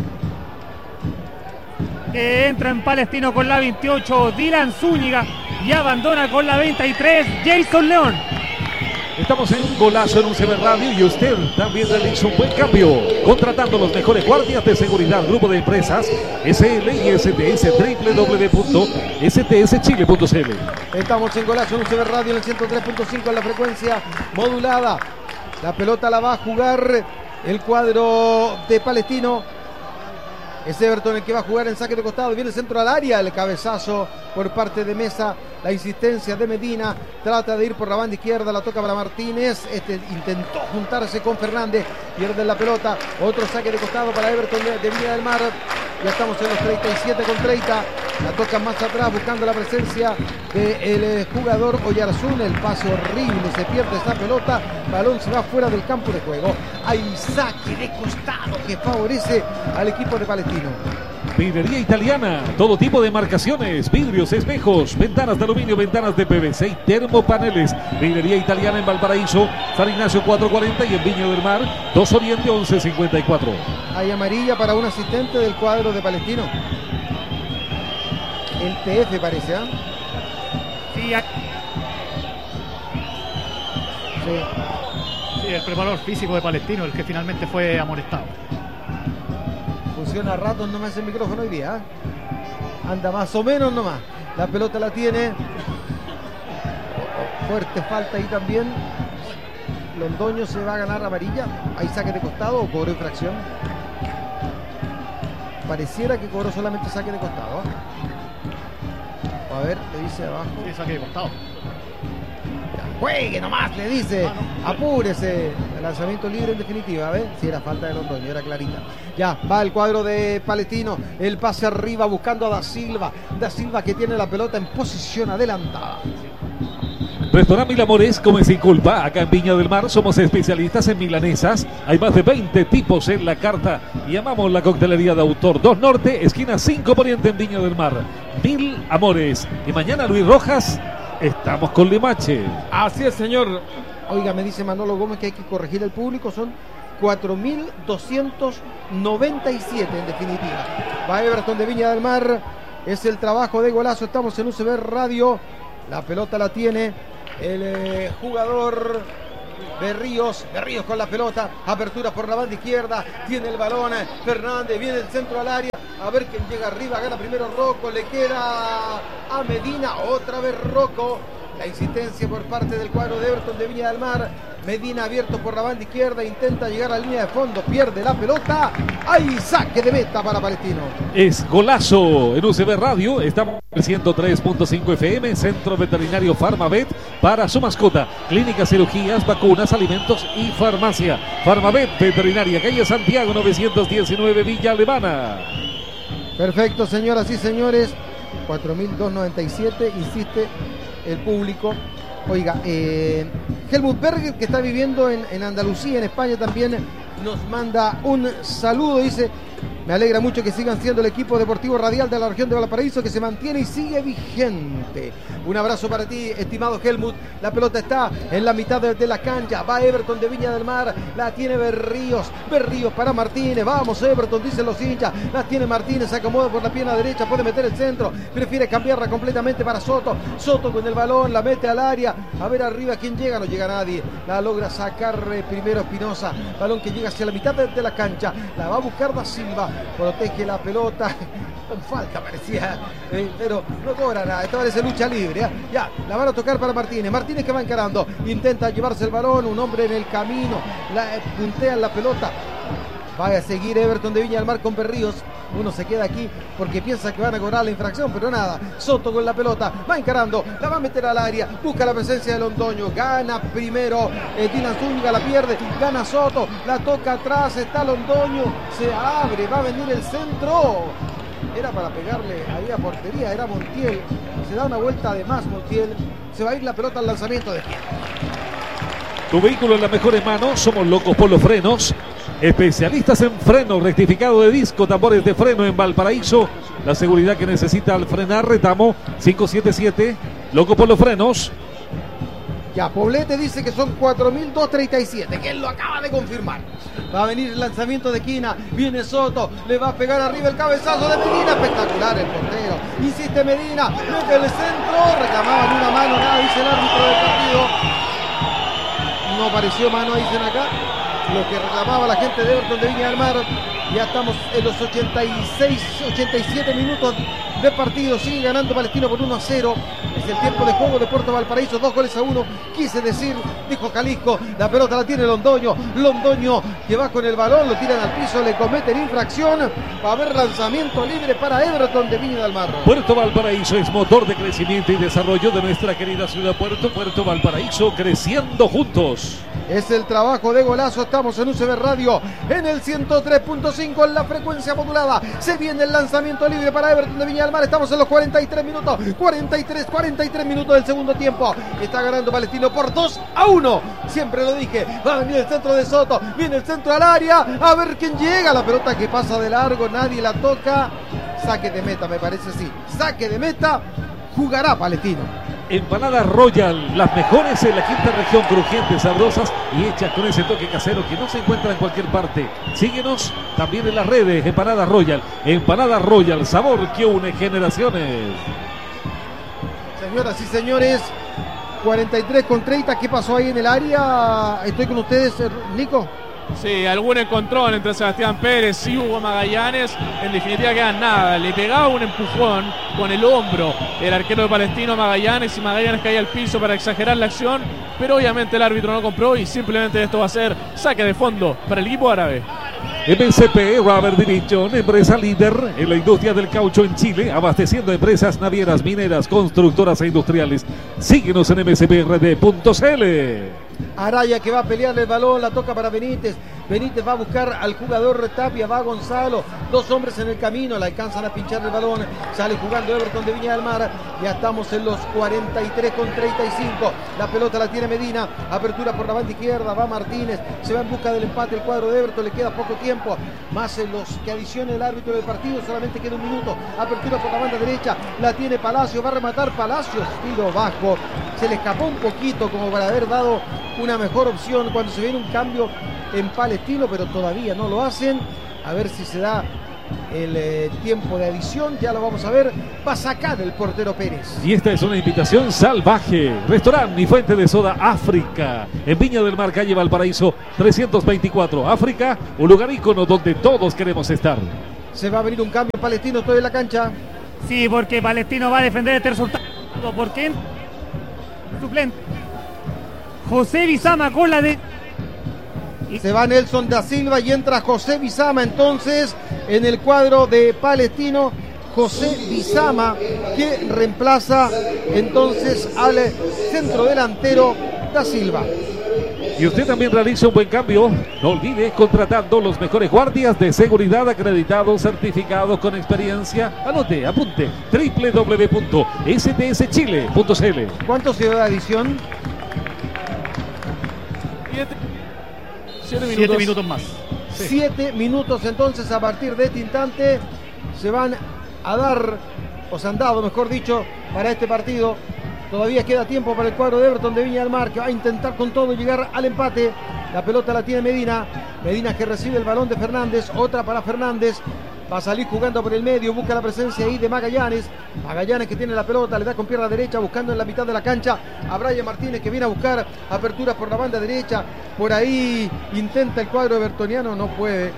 Que entra en Palestino con la veintiocho, Dylan Zúñiga, y abandona con la veintitrés, Jason León. Estamos en Golazo en U C B Radio y usted también realiza un buen cambio, contratando los mejores guardias de seguridad. Grupo de empresas S L y S T S, doble u doble u doble u punto s t s chile punto c l. Estamos en Golazo en U C B Radio en el ciento tres punto cinco en la frecuencia modulada. La pelota la va a jugar el cuadro de Palestino. Es Everton el que va a jugar en saque de costado. Viene el centro al área. El cabezazo por parte de Mesa. La insistencia de Medina. Trata de ir por la banda izquierda. La toca para Martínez. Este intentó juntarse con Fernández. Pierde la pelota. Otro saque de costado para Everton de, de Viña del Mar. Ya estamos en los treinta y siete con treinta. La toca más atrás buscando la presencia del jugador Oyarzún. El pase horrible. Se pierde esa pelota. Balón se va fuera del campo de juego. Hay saque de costado que favorece al equipo de Palestino. Vidrería Italiana, todo tipo de marcaciones, vidrios, espejos, ventanas de aluminio, ventanas de P V C y termopaneles. Vidrería Italiana en Valparaíso, San Ignacio cuatro cuarenta y en Viña del Mar, dos Oriente once cincuenta y cuatro. Hay amarilla para un asistente del cuadro de Palestino. El P F parece, ¿ah? ¿eh? Sí, a... sí. Sí, el preparador físico de Palestino, el que finalmente fue amonestado. Funciona a ratos nomás el micrófono hoy día, ¿eh? Anda más o menos nomás. La pelota la tiene. Fuerte falta ahí también. Londoño se va a ganar amarilla. Hay saque de costado o cobró infracción. Pareciera que cobró solamente saque de costado, ¿eh? A ver, le dice abajo. Sí, saque de costado. Ya. juegue nomás, le dice, apúrese. El lanzamiento libre en definitiva, ¿ves? Si era falta de Londoño, era clarita. Ya, va el cuadro de Palestino, el pase arriba buscando a Da Silva. Da Silva que tiene la pelota en posición adelantada. Restaurante Mil Amores, come sin culpa. Acá en Viña del Mar somos especialistas en milanesas. Hay más de veinte tipos en la carta y amamos la coctelería de autor. dos Norte, esquina cinco Poniente en Viña del Mar. Mil Amores. Y mañana, Luis Rojas, estamos con Limache. Así es, señor. Oiga, me dice Manolo Gómez que hay que corregir el público. Son cuatro mil doscientos noventa y siete en definitiva. Va Everton de Viña del Mar. Es el trabajo de golazo. Estamos en U C B Radio. La pelota la tiene el eh, jugador Berríos, Berríos con la pelota, apertura por la banda izquierda, tiene el balón, Fernández, viene el centro al área, a ver quién llega arriba, gana primero Rocco, le queda a Medina, otra vez Rocco, la insistencia por parte del cuadro de Everton de Viña del Mar, Medina abierto por la banda izquierda, intenta llegar a la línea de fondo, pierde la pelota, hay saque de meta para Palestino. Es golazo en U C B Radio, estamos en ciento tres punto cinco F M, Centro Veterinario Farmavet para su mascota, clínicas, cirugías, vacunas, alimentos y farmacia. Farmavet Veterinaria, calle Santiago novecientos diecinueve, Villa Alemana. Perfecto, señoras y señores, cuatro mil doscientos noventa y siete, insiste el público. Oiga, eh, Helmut Berger, que está viviendo en, en Andalucía, en España también, nos manda un saludo, dice: me alegra mucho que sigan siendo el equipo deportivo radial de la región de Valparaíso, que se mantiene y sigue vigente. Un abrazo para ti, estimado Helmut. La pelota está en la mitad de, de la cancha. Va Everton de Viña del Mar. La tiene Berríos. Berríos para Martínez. Vamos Everton, dicen los hinchas. La tiene Martínez, se acomoda por la pierna derecha. Puede meter el centro. Prefiere cambiarla completamente para Soto. Soto con el balón, la mete al área. A ver arriba quién llega. No llega nadie. La logra sacar eh, primero Espinosa. Balón que llega hacia la mitad de, de la cancha. La va a buscar Da Silva. Protege la pelota. Con falta parecía, eh, pero no cobra nada. Esta parece lucha libre. ¿eh? Ya, la van a tocar para Martínez. Martínez que va encarando. Intenta llevarse el balón. Un hombre en el camino. La eh, puntea la pelota. Va a seguir Everton de Viña del Mar con Berríos. Uno se queda aquí porque piensa que van a cobrar la infracción, pero nada. Soto con la pelota, va encarando, la va a meter al área, busca la presencia de Londoño, gana primero eh, Dylan Zúñiga, la pierde, gana Soto, la toca atrás, está Londoño, se abre, va a venir el centro. Era para pegarle ahí a portería, era Montiel. Se da una vuelta de más Montiel, se va a ir la pelota al lanzamiento de izquierda. Tu vehículo en las mejores manos, somos Locos por los Frenos. Especialistas en freno, rectificado de disco, tambores de freno en Valparaíso. La seguridad que necesita al frenar, Retamo cinco siete siete, Loco por los Frenos. Ya, Poblete dice que son cuatro mil doscientos treinta y siete, que él lo acaba de confirmar. Va a venir el lanzamiento de esquina, viene Soto, le va a pegar arriba el cabezazo de Medina, espectacular el portero. Insiste Medina, mete el centro, reclamaban una mano, nada, dice el árbitro del partido. No apareció mano, dicen acá. Lo que reclamaba la gente de Everton de Viña del Mar. Ya estamos en los ochenta y seis, ochenta y siete minutos de partido. Sigue ganando Palestino por uno a cero. Es el tiempo de juego de Puerto Valparaíso. Dos goles a uno. Quise decir, dijo Jalisco. La pelota la tiene Londoño. Londoño que va con el balón. Lo tiran al piso. Le cometen infracción. Va a haber lanzamiento libre para Everton de Viña del Mar. Puerto Valparaíso es motor de crecimiento y desarrollo de nuestra querida ciudad Puerto. Puerto Valparaíso, creciendo juntos. Es el trabajo de golazo. Estamos en U C B Radio en el ciento tres punto cinco en la frecuencia modulada. Se viene el lanzamiento libre para Everton de Viña del Mar. Estamos en los cuarenta y tres minutos. cuarenta y tres, cuarenta y tres minutos del segundo tiempo. Está ganando Palestino por dos a uno. Siempre lo dije. Va a venir el centro de Soto. Viene el centro al área. A ver quién llega. La pelota que pasa de largo. Nadie la toca. Saque de meta, me parece, sí. Saque de meta. Jugará Palestino. Empanadas Royal, las mejores en la quinta región, crujientes, sabrosas y hechas con ese toque casero que no se encuentra en cualquier parte. Síguenos también en las redes. Empanadas Royal, Empanadas Royal, sabor que une generaciones. Señoras y señores, cuarenta y tres con treinta. ¿Qué pasó ahí en el área? Estoy con ustedes, Nico. Sí, algún encontrón entre Sebastián Pérez y Hugo Magallanes. En definitiva queda nada. Le pegaba un empujón con el hombro el arquero de Palestino Magallanes, y Magallanes caía al piso para exagerar la acción, pero obviamente el árbitro no compró y simplemente esto va a ser saque de fondo para el equipo árabe. M C P Rubber Division, empresa líder en la industria del caucho en Chile, abasteciendo empresas navieras, mineras, constructoras e industriales. Síguenos en m c p r d punto c l. Araya que va a pelear el balón, la toca para Benítez. Benítez va a buscar al jugador Tapia, va Gonzalo, dos hombres en el camino, le alcanzan a pinchar el balón, sale jugando Everton de Viña del Mar. Ya estamos en los cuarenta y tres con treinta y cinco, la pelota la tiene Medina, apertura por la banda izquierda, va Martínez, se va en busca del empate el cuadro de Everton, le queda poco tiempo, más en los que adicione el árbitro del partido, solamente queda un minuto. Apertura por la banda derecha, la tiene Palacio, va a rematar Palacios, tiro bajo, se le escapó un poquito como para haber dado una mejor opción cuando se viene un cambio en Palestino, pero todavía no lo hacen. A ver si se da el eh, tiempo de adición, ya lo vamos a ver. Va a sacar el portero Pérez. Y esta es una invitación salvaje. Restaurante y fuente de soda África, en Viña del Mar, calle Valparaíso trescientos veinticuatro. África, un lugar ícono donde todos queremos estar. Se va a venir un cambio Palestino, estoy en la cancha. Sí, porque Palestino va a defender este resultado. Porque suplente José Bizama con la de... Se va Nelson da Silva y entra José Bizama entonces en el cuadro de Palestino. José Bizama que reemplaza entonces al centro delantero da Silva. Y usted también realiza un buen cambio. No olvide, contratando los mejores guardias de seguridad acreditados, certificados con experiencia. Anote, apunte, doble u doble u doble u punto s t s chile punto c l. ¿Cuánto se da de adición? Siete, siete minutos. Siete minutos más. Sí. Siete minutos entonces a partir de este instante se van a dar, o se han dado mejor dicho, para este partido. Todavía queda tiempo para el cuadro de Everton de Viña del Mar, que va a intentar con todo llegar al empate. La pelota la tiene Medina. Medina que recibe el balón de Fernández. Otra para Fernández. Va a salir jugando por el medio. Busca la presencia ahí de Magallanes. Magallanes que tiene la pelota. Le da con pierna derecha buscando en la mitad de la cancha a Brian Martínez, que viene a buscar aperturas por la banda derecha. Por ahí intenta el cuadro evertoniano. No puede.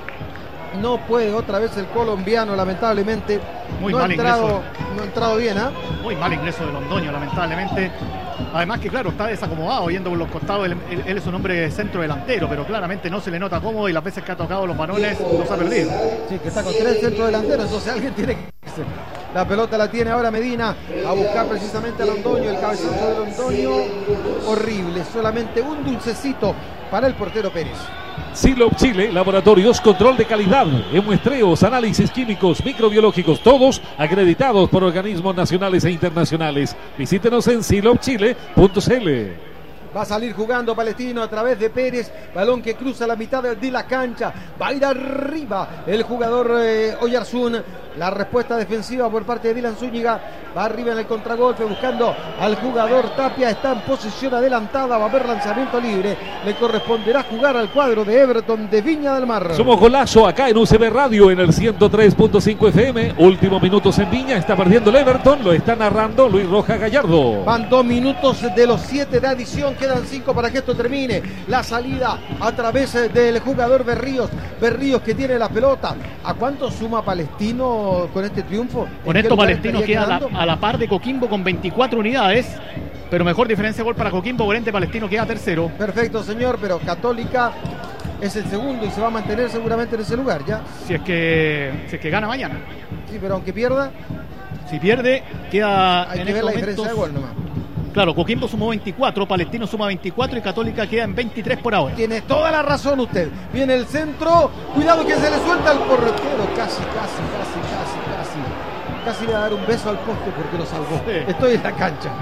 No puede otra vez el colombiano, lamentablemente. Muy no mal ha entrado, ingreso. no ha entrado bien, ¿ah? ¿eh? Muy mal ingreso de Londoño, lamentablemente. Además que, claro, está desacomodado, yendo por los costados. Él, él, él es un hombre centro delantero, pero claramente no se le nota cómodo y las veces que ha tocado los balones los ha perdido. Sí, que está con tres centros delanteros, entonces alguien tiene que... La pelota la tiene ahora Medina a buscar precisamente a Londoño, el cabezazo de Londoño. Horrible, solamente un dulcecito para el portero Pérez. Silop Chile, laboratorios, control de calidad, en muestreos, análisis químicos, microbiológicos, todos acreditados por organismos nacionales e internacionales. Visítenos en silop chile punto c l. Va a salir jugando Palestino a través de Pérez. Balón que cruza la mitad de, de la cancha. Va a ir arriba el jugador eh, Oyarzún. La respuesta defensiva por parte de Dylan Zúñiga. Va arriba en el contragolpe buscando al jugador Tapia. Está en posición adelantada. Va a haber lanzamiento libre. Le corresponderá jugar al cuadro de Everton de Viña del Mar. Somos Golazo acá en U C B Radio en el ciento tres punto cinco F M. Últimos minutos en Viña. Está perdiendo el Everton. Lo está narrando Luis Roja Gallardo. Van dos minutos de los siete de adición. Quedan cinco para que esto termine. La salida a través del jugador Berríos. Berríos que tiene la pelota. ¿A cuánto suma Palestino con este triunfo? Con esto Palestino queda a la, a la par de Coquimbo con veinticuatro unidades. Pero mejor diferencia de gol para Coquimbo. Por ende, Palestino queda tercero. Perfecto, señor. Pero Católica es el segundo y se va a mantener seguramente en ese lugar, ¿ya? Si es que, si es que gana mañana. Sí, pero aunque pierda, si pierde, queda hay en que ver la momentos... diferencia de gol nomás. Claro, Coquimbo sumó veinticuatro, Palestino suma veinticuatro y Católica queda en veintitrés por ahora. Tiene toda la razón usted. Viene el centro, cuidado que se le suelta al portero. Casi, casi, casi, casi, casi. Casi le va a dar un beso al poste porque lo salvó. Sí. Estoy en la cancha.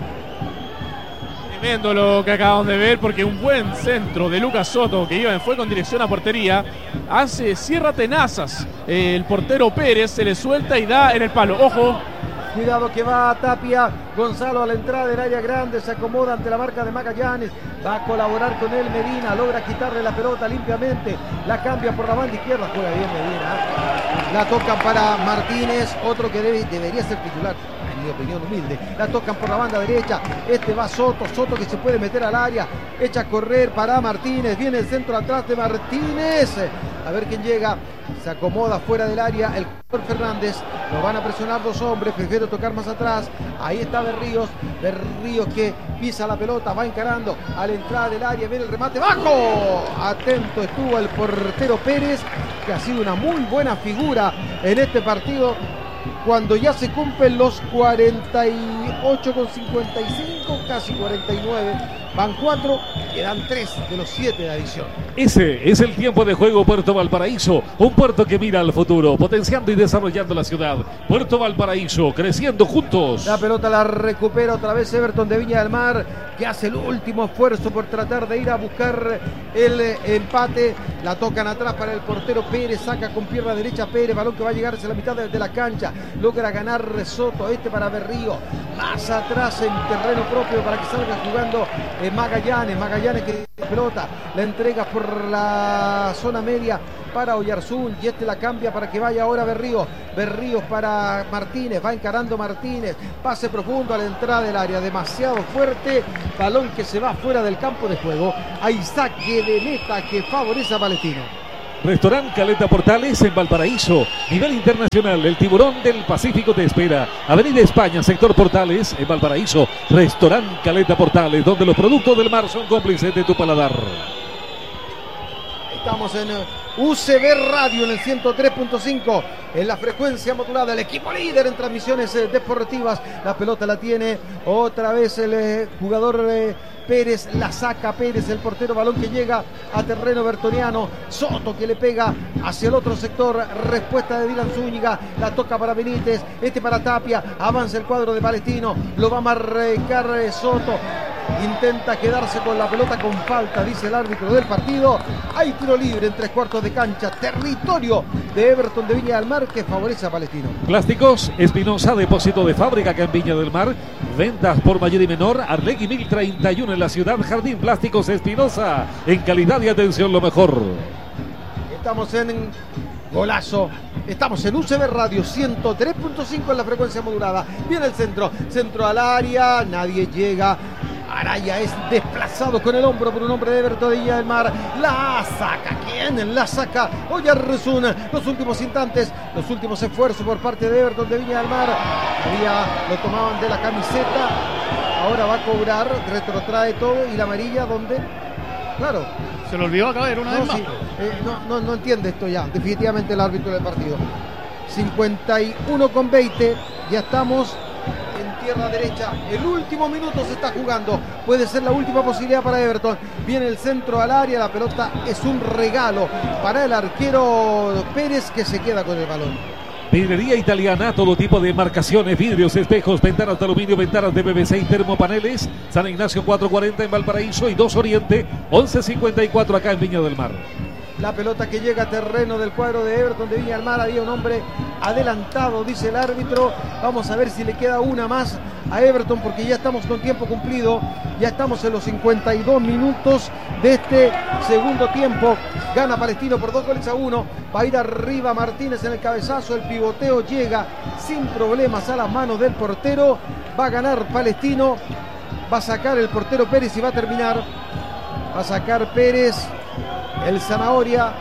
Tremendo lo que acabamos de ver, porque un buen centro de Lucas Soto que iba, fue con dirección a portería, hace cierra tenazas. El portero Pérez se le suelta y da en el palo. Ojo. Cuidado que va a Tapia, Gonzalo a la entrada del área grande, se acomoda ante la marca de Magallanes, va a colaborar con él Medina, logra quitarle la pelota limpiamente, la cambia por la banda izquierda, juega bien Medina. La tocan para Martínez, otro que debe, debería ser titular, en mi opinión humilde. La tocan por la banda derecha. Este va Soto, Soto que se puede meter al área. Echa a correr para Martínez. Viene el centro atrás de Martínez. A ver quién llega. Se acomoda fuera del área el jugador Fernández. Lo van a presionar dos hombres. Prefiero tocar más atrás. Ahí está Berríos. Berríos que pisa la pelota. Va encarando a la entrada del área. Viene el remate. ¡Bajo! Atento estuvo el portero Pérez, que ha sido una muy buena figura en este partido. Cuando ya se cumplen los cuarenta y ocho con cincuenta y cinco, casi cuarenta y nueve, van cuatro, quedan tres de los siete de adición. Ese es el tiempo de juego Puerto Valparaíso, un puerto que mira al futuro, potenciando y desarrollando la ciudad. Puerto Valparaíso, creciendo juntos. La pelota la recupera otra vez Everton de Viña del Mar, que hace el último esfuerzo por tratar de ir a buscar el empate. La tocan atrás para el portero Pérez, saca con pierna derecha Pérez, balón que va a llegar hacia la mitad de, de la cancha. Logra ganar Soto, este para Berrío, más atrás en terreno propio para que salga jugando eh, Magallanes, Magallanes que pelota, la entrega por la zona media para Oyarzún y este la cambia para que vaya ahora Berrío, Berrío para Martínez, va encarando Martínez, pase profundo a la entrada del área, demasiado fuerte, balón que se va fuera del campo de juego, hay saque de meta que favorece a Palestino. Restaurant Caleta Portales en Valparaíso, nivel internacional, el tiburón del Pacífico te espera. Avenida España, sector Portales en Valparaíso. Restaurant Caleta Portales, donde los productos del mar son cómplices de tu paladar. Estamos en U C B Radio en el ciento tres punto cinco, en la frecuencia modulada, el equipo líder en transmisiones eh, deportivas. La pelota la tiene otra vez el eh, jugador eh, Pérez, la saca Pérez, el portero, balón que llega a terreno bertoniano. Soto que le pega hacia el otro sector, respuesta de Dylan Zúñiga, la toca para Benítez, este para Tapia, avanza el cuadro de Palestino, lo va a marcar eh, Soto. Intenta quedarse con la pelota con falta, dice el árbitro del partido. Hay tiro libre en tres cuartos de cancha, territorio de Everton de Viña del Mar que favorece a Palestino. Plásticos Espinosa, depósito de fábrica acá en Viña del Mar. Ventas por mayor y menor, Arlegui mil treinta y uno en la ciudad. Jardín Plásticos Espinosa, en calidad y atención lo mejor. Estamos en golazo. Estamos en U C B Radio ciento tres punto cinco en la frecuencia modulada. Viene el centro, centro al área, nadie llega. Araya es desplazado con el hombro por un hombre de Everton de Viña del Mar. La saca, ¿quién? La saca Oyarzún. Los últimos instantes, los últimos esfuerzos por parte de Everton de Viña del Mar. Había, lo tomaban de la camiseta. Ahora va a cobrar, retrotrae todo y la amarilla, ¿dónde? Claro. Se lo olvidó caer una no, vez más. Sí, eh, no, no, no entiende esto ya, definitivamente el árbitro del partido. cincuenta y uno con veinte, ya estamos en tierra derecha. El último minuto se está jugando. Puede ser la última posibilidad para Everton. Viene el centro al área. La pelota es un regalo para el arquero Pérez, que se queda con el balón. Vidrería italiana, todo tipo de marcaciones, vidrios, espejos, ventanas de aluminio, ventanas de P V C y termopaneles. San Ignacio cuatrocientos cuarenta en Valparaíso y dos Oriente once cincuenta y cuatro acá en Viña del Mar. La pelota que llega a terreno del cuadro de Everton de Viña del Mar. Había un hombre adelantado, dice el árbitro. Vamos a ver si le queda una más a Everton, porque ya estamos con tiempo cumplido. Ya estamos en los cincuenta y dos minutos de este segundo tiempo. Gana Palestino por dos goles a uno. Va a ir arriba Martínez en el cabezazo. El pivoteo llega sin problemas a las manos del portero. Va a ganar Palestino. Va a sacar el portero Pérez y va a terminar. Va a sacar Pérez el Zanahoria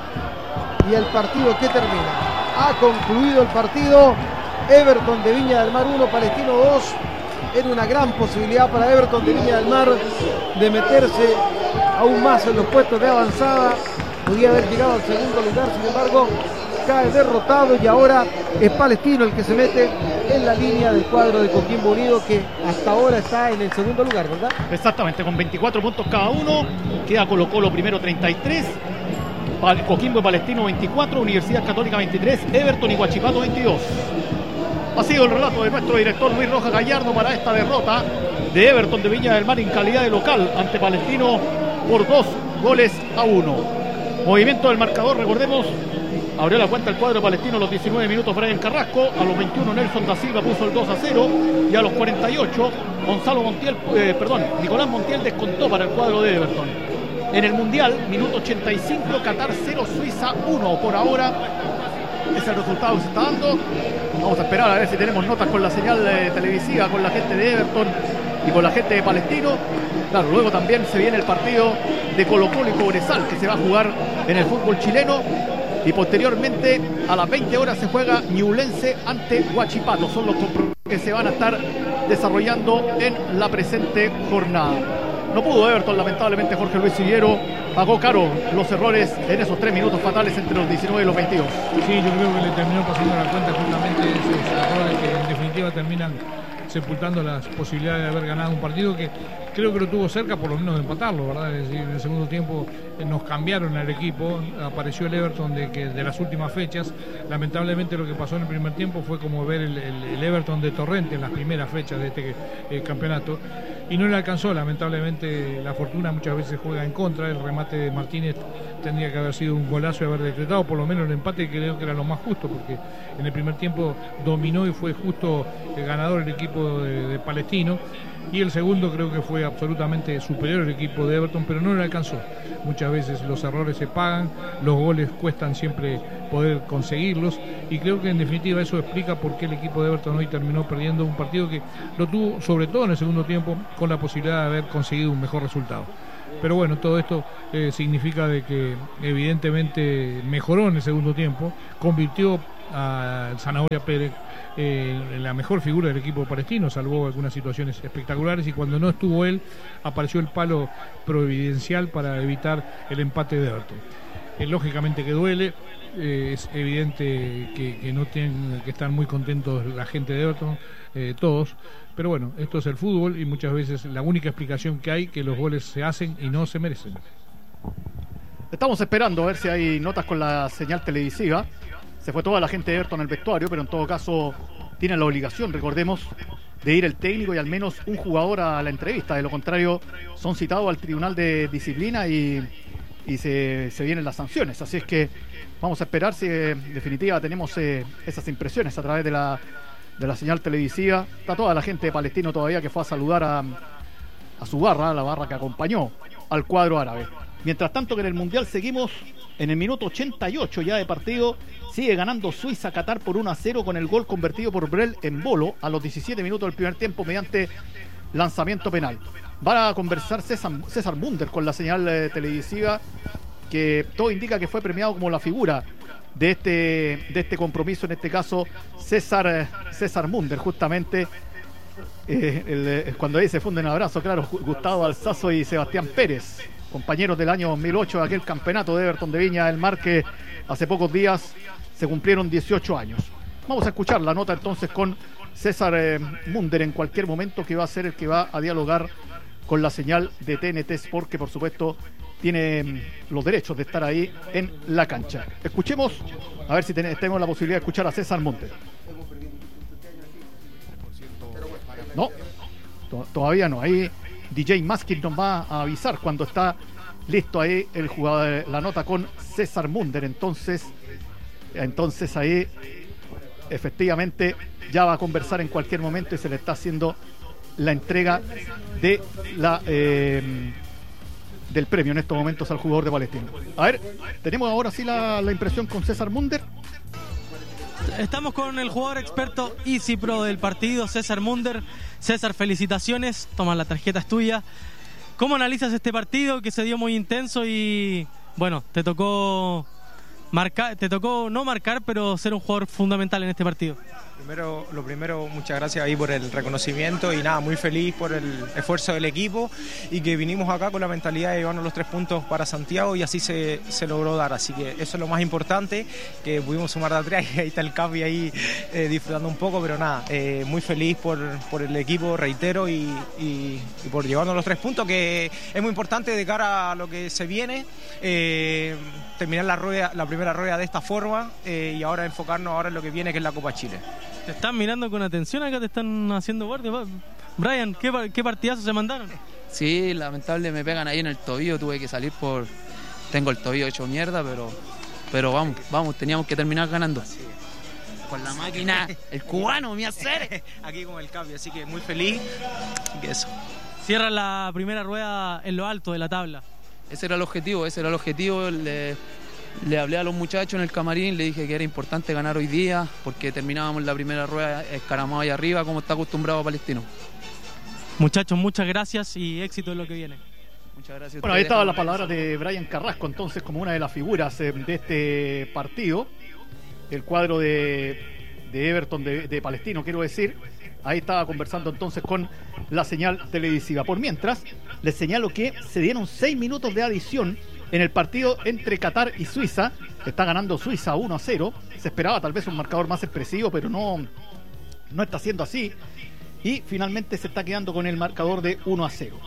y el partido que termina. Ha concluido el partido. Everton de Viña del Mar uno, Palestino dos. Era una gran posibilidad para Everton de Viña del Mar de meterse aún más en los puestos de avanzada. Podía haber llegado al segundo lugar, sin embargo cae derrotado y ahora es Palestino el que se mete en la línea del cuadro de Coquimbo Unido, que hasta ahora está en el segundo lugar, ¿verdad? Exactamente, con veinticuatro puntos cada uno. Queda Colo Colo primero treinta y tres, Coquimbo y Palestino veinticuatro, Universidad Católica veintitrés, Everton y Huachipato veintidós. Ha sido el relato de nuestro director Luis Rojas Gallardo para esta derrota de Everton de Viña del Mar en calidad de local ante Palestino por dos goles a uno. Movimiento del marcador, recordemos, abrió la cuenta el cuadro palestino a los diecinueve minutos Brian Carrasco, a los veintiuno Nelson da Silva puso el dos a cero y a los cuarenta y ocho Gonzalo Montiel, eh, perdón, Nicolás Montiel descontó para el cuadro de Everton. En el Mundial, minuto ochenta y cinco, Qatar cero, Suiza uno. Por ahora, es el resultado que se está dando. Vamos a esperar a ver si tenemos notas con la señal eh, televisiva, con la gente de Everton y con la gente de Palestino. Claro, luego también se viene el partido de Colo-Colo y Cobresal, que se va a jugar en el fútbol chileno. Y posteriormente, a las veinte horas, se juega Ñublense ante Huachipato. Son los compromisos que se van a estar desarrollando en la presente jornada. No pudo Everton, lamentablemente. Jorge Luis Siguero pagó caro los errores en esos tres minutos fatales entre los diecinueve y los veintidós. Sí, yo creo que le terminó pasando la cuenta justamente esos errores que en definitiva terminan sepultando las posibilidades de haber ganado un partido que creo que lo tuvo cerca por lo menos de empatarlo, ¿verdad? Es decir, en el segundo tiempo eh, nos cambiaron al equipo, apareció el Everton de, que, de las últimas fechas. Lamentablemente lo que pasó en el primer tiempo fue como ver el, el, el Everton de Torrente en las primeras fechas de este eh, campeonato, y no le alcanzó. Lamentablemente la fortuna muchas veces juega en contra. El remate de Martínez tendría que haber sido un golazo y haber decretado por lo menos el empate, que creo que era lo más justo, porque en el primer tiempo dominó y fue justo el ganador el equipo de, de Palestino, y el segundo creo que fue absolutamente superior el equipo de Everton, pero no le alcanzó. Muchas veces los errores se pagan, los goles cuestan siempre poder conseguirlos, y creo que en definitiva eso explica por qué el equipo de Everton hoy terminó perdiendo un partido que lo tuvo sobre todo en el segundo tiempo con la posibilidad de haber conseguido un mejor resultado. Pero bueno, todo esto eh, significa de que evidentemente mejoró en el segundo tiempo, convirtió a Zanahoria Pérez eh, en la mejor figura del equipo palestino, salvó algunas situaciones espectaculares, y cuando no estuvo él apareció el palo providencial para evitar el empate de Everton. Eh, lógicamente que duele, eh, es evidente que, que no tienen que estar muy contentos la gente de Everton, eh, todos, pero bueno, esto es el fútbol y muchas veces la única explicación que hay que los goles se hacen y no se merecen. Estamos esperando a ver si hay notas con la señal televisiva. Se fue toda la gente de Everton al vestuario, pero en todo caso tienen la obligación, recordemos, de ir el técnico y al menos un jugador a la entrevista. De lo contrario, son citados al Tribunal de Disciplina y, y se, se vienen las sanciones. Así es que vamos a esperar si en definitiva tenemos eh, esas impresiones a través de la, de la señal televisiva. Está toda la gente de Palestino todavía que fue a saludar a, a su barra, la barra que acompañó al cuadro árabe. Mientras tanto que en el Mundial seguimos en el minuto ochenta y ocho ya de partido. Sigue ganando Suiza Qatar por uno a cero con el gol convertido por Brel en Bolo a los diecisiete minutos del primer tiempo mediante lanzamiento penal. Va a conversar César, César Munder con la señal eh, televisiva, que todo indica que fue premiado como la figura de este, de este compromiso, en este caso César, eh, César Munder, justamente. Eh, el, eh, cuando ahí se funden un abrazo, claro, Gustavo Alzazo y Sebastián Pérez, compañeros del año dos mil ocho de aquel campeonato de Everton de Viña del Mar, que hace pocos días se cumplieron dieciocho años. Vamos a escuchar la nota entonces con César eh, Munder en cualquier momento, que va a ser el que va a dialogar con la señal de T N T Sport, que por supuesto tiene mm, los derechos de estar ahí en la cancha. Escuchemos, a ver si ten- tenemos la posibilidad de escuchar a César Munder. No, to- todavía no. Ahí D J Maskin nos va a avisar cuando está listo ahí el jugador, la nota con César Munder. Entonces, entonces ahí efectivamente ya va a conversar en cualquier momento y se le está haciendo la entrega de la eh, del premio en estos momentos al jugador de Palestino. A ver, tenemos ahora sí la, la impresión con César Munder. Estamos con el jugador experto Easy Pro del partido, César Munder. César, felicitaciones, toma, la tarjeta es tuya. ¿Cómo analizas este partido que se dio muy intenso y bueno, te tocó marcar, te tocó no marcar, pero ser un jugador fundamental en este partido? Primero, lo primero, muchas gracias ahí por el reconocimiento y nada, muy feliz por el esfuerzo del equipo y que vinimos acá con la mentalidad de llevarnos los tres puntos para Santiago y así se, se logró dar, así que eso es lo más importante, que pudimos sumar de atrás y ahí está el Capi ahí eh, disfrutando un poco, pero nada, eh, muy feliz por, por el equipo, reitero, y, y, y por llevarnos los tres puntos, que es muy importante de cara a lo que se viene, eh, terminar la, rueda, la primera rueda de esta forma eh, y ahora enfocarnos ahora en lo que viene, que es la Copa Chile. Te están mirando con atención acá, te están haciendo guardia. Brian, ¿qué, qué partidazo se mandaron? Sí, lamentable, me pegan ahí en el tobillo, tuve que salir por... Tengo el tobillo hecho mierda, pero pero vamos, vamos, teníamos que terminar ganando. Con la máquina, el cubano, mi hacer. Aquí con el Capi, así que muy feliz. Que eso. Cierra la primera rueda en lo alto de la tabla. Ese era el objetivo, ese era el objetivo, el de Le hablé a los muchachos en el camarín, le dije que era importante ganar hoy día porque terminábamos la primera rueda escaramado ahí arriba como está acostumbrado Palestino. Muchachos, muchas gracias y éxito en lo que viene. Muchas gracias. Bueno, ahí estaban las palabras de Brian Carrasco, entonces, como una de las figuras eh, de este partido. El cuadro de, de Everton de, de Palestino, quiero decir. Ahí estaba conversando entonces con la señal televisiva. Por mientras, les señalo que se dieron seis minutos de adición en el partido entre Qatar y Suiza. Está ganando Suiza uno a cero. Se esperaba tal vez un marcador más expresivo, pero no, no está siendo así. Y finalmente se está quedando con el marcador de uno a cero.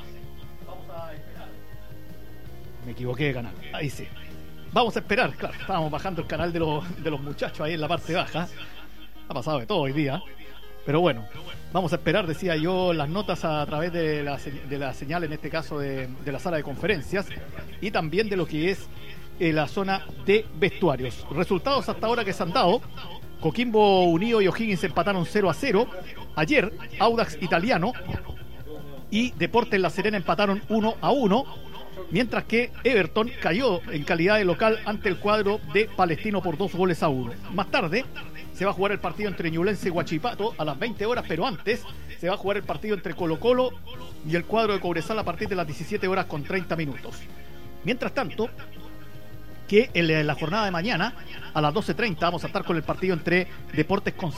Me equivoqué de canal. Ahí sí. Vamos a esperar. Claro, estábamos bajando el canal de los, de los muchachos ahí en la parte baja. Ha pasado de todo hoy día. Pero bueno, vamos a esperar, decía yo, las notas a través de la, de la señal, en este caso de, de la sala de conferencias, y también de lo que es eh, la zona de vestuarios. Resultados hasta ahora que se han dado: Coquimbo Unido y O'Higgins empataron cero a cero. Ayer, Audax Italiano y Deportes La Serena empataron uno a uno. Mientras que Everton cayó en calidad de local ante el cuadro de Palestino por dos goles a uno. Más tarde se va a jugar el partido entre Ñublense y Huachipato a las veinte horas, pero antes se va a jugar el partido entre Colo Colo y el cuadro de Cobresal a partir de las diecisiete horas con treinta minutos. Mientras tanto, que en la jornada de mañana a las doce treinta vamos a estar con el partido entre Deportes Concepción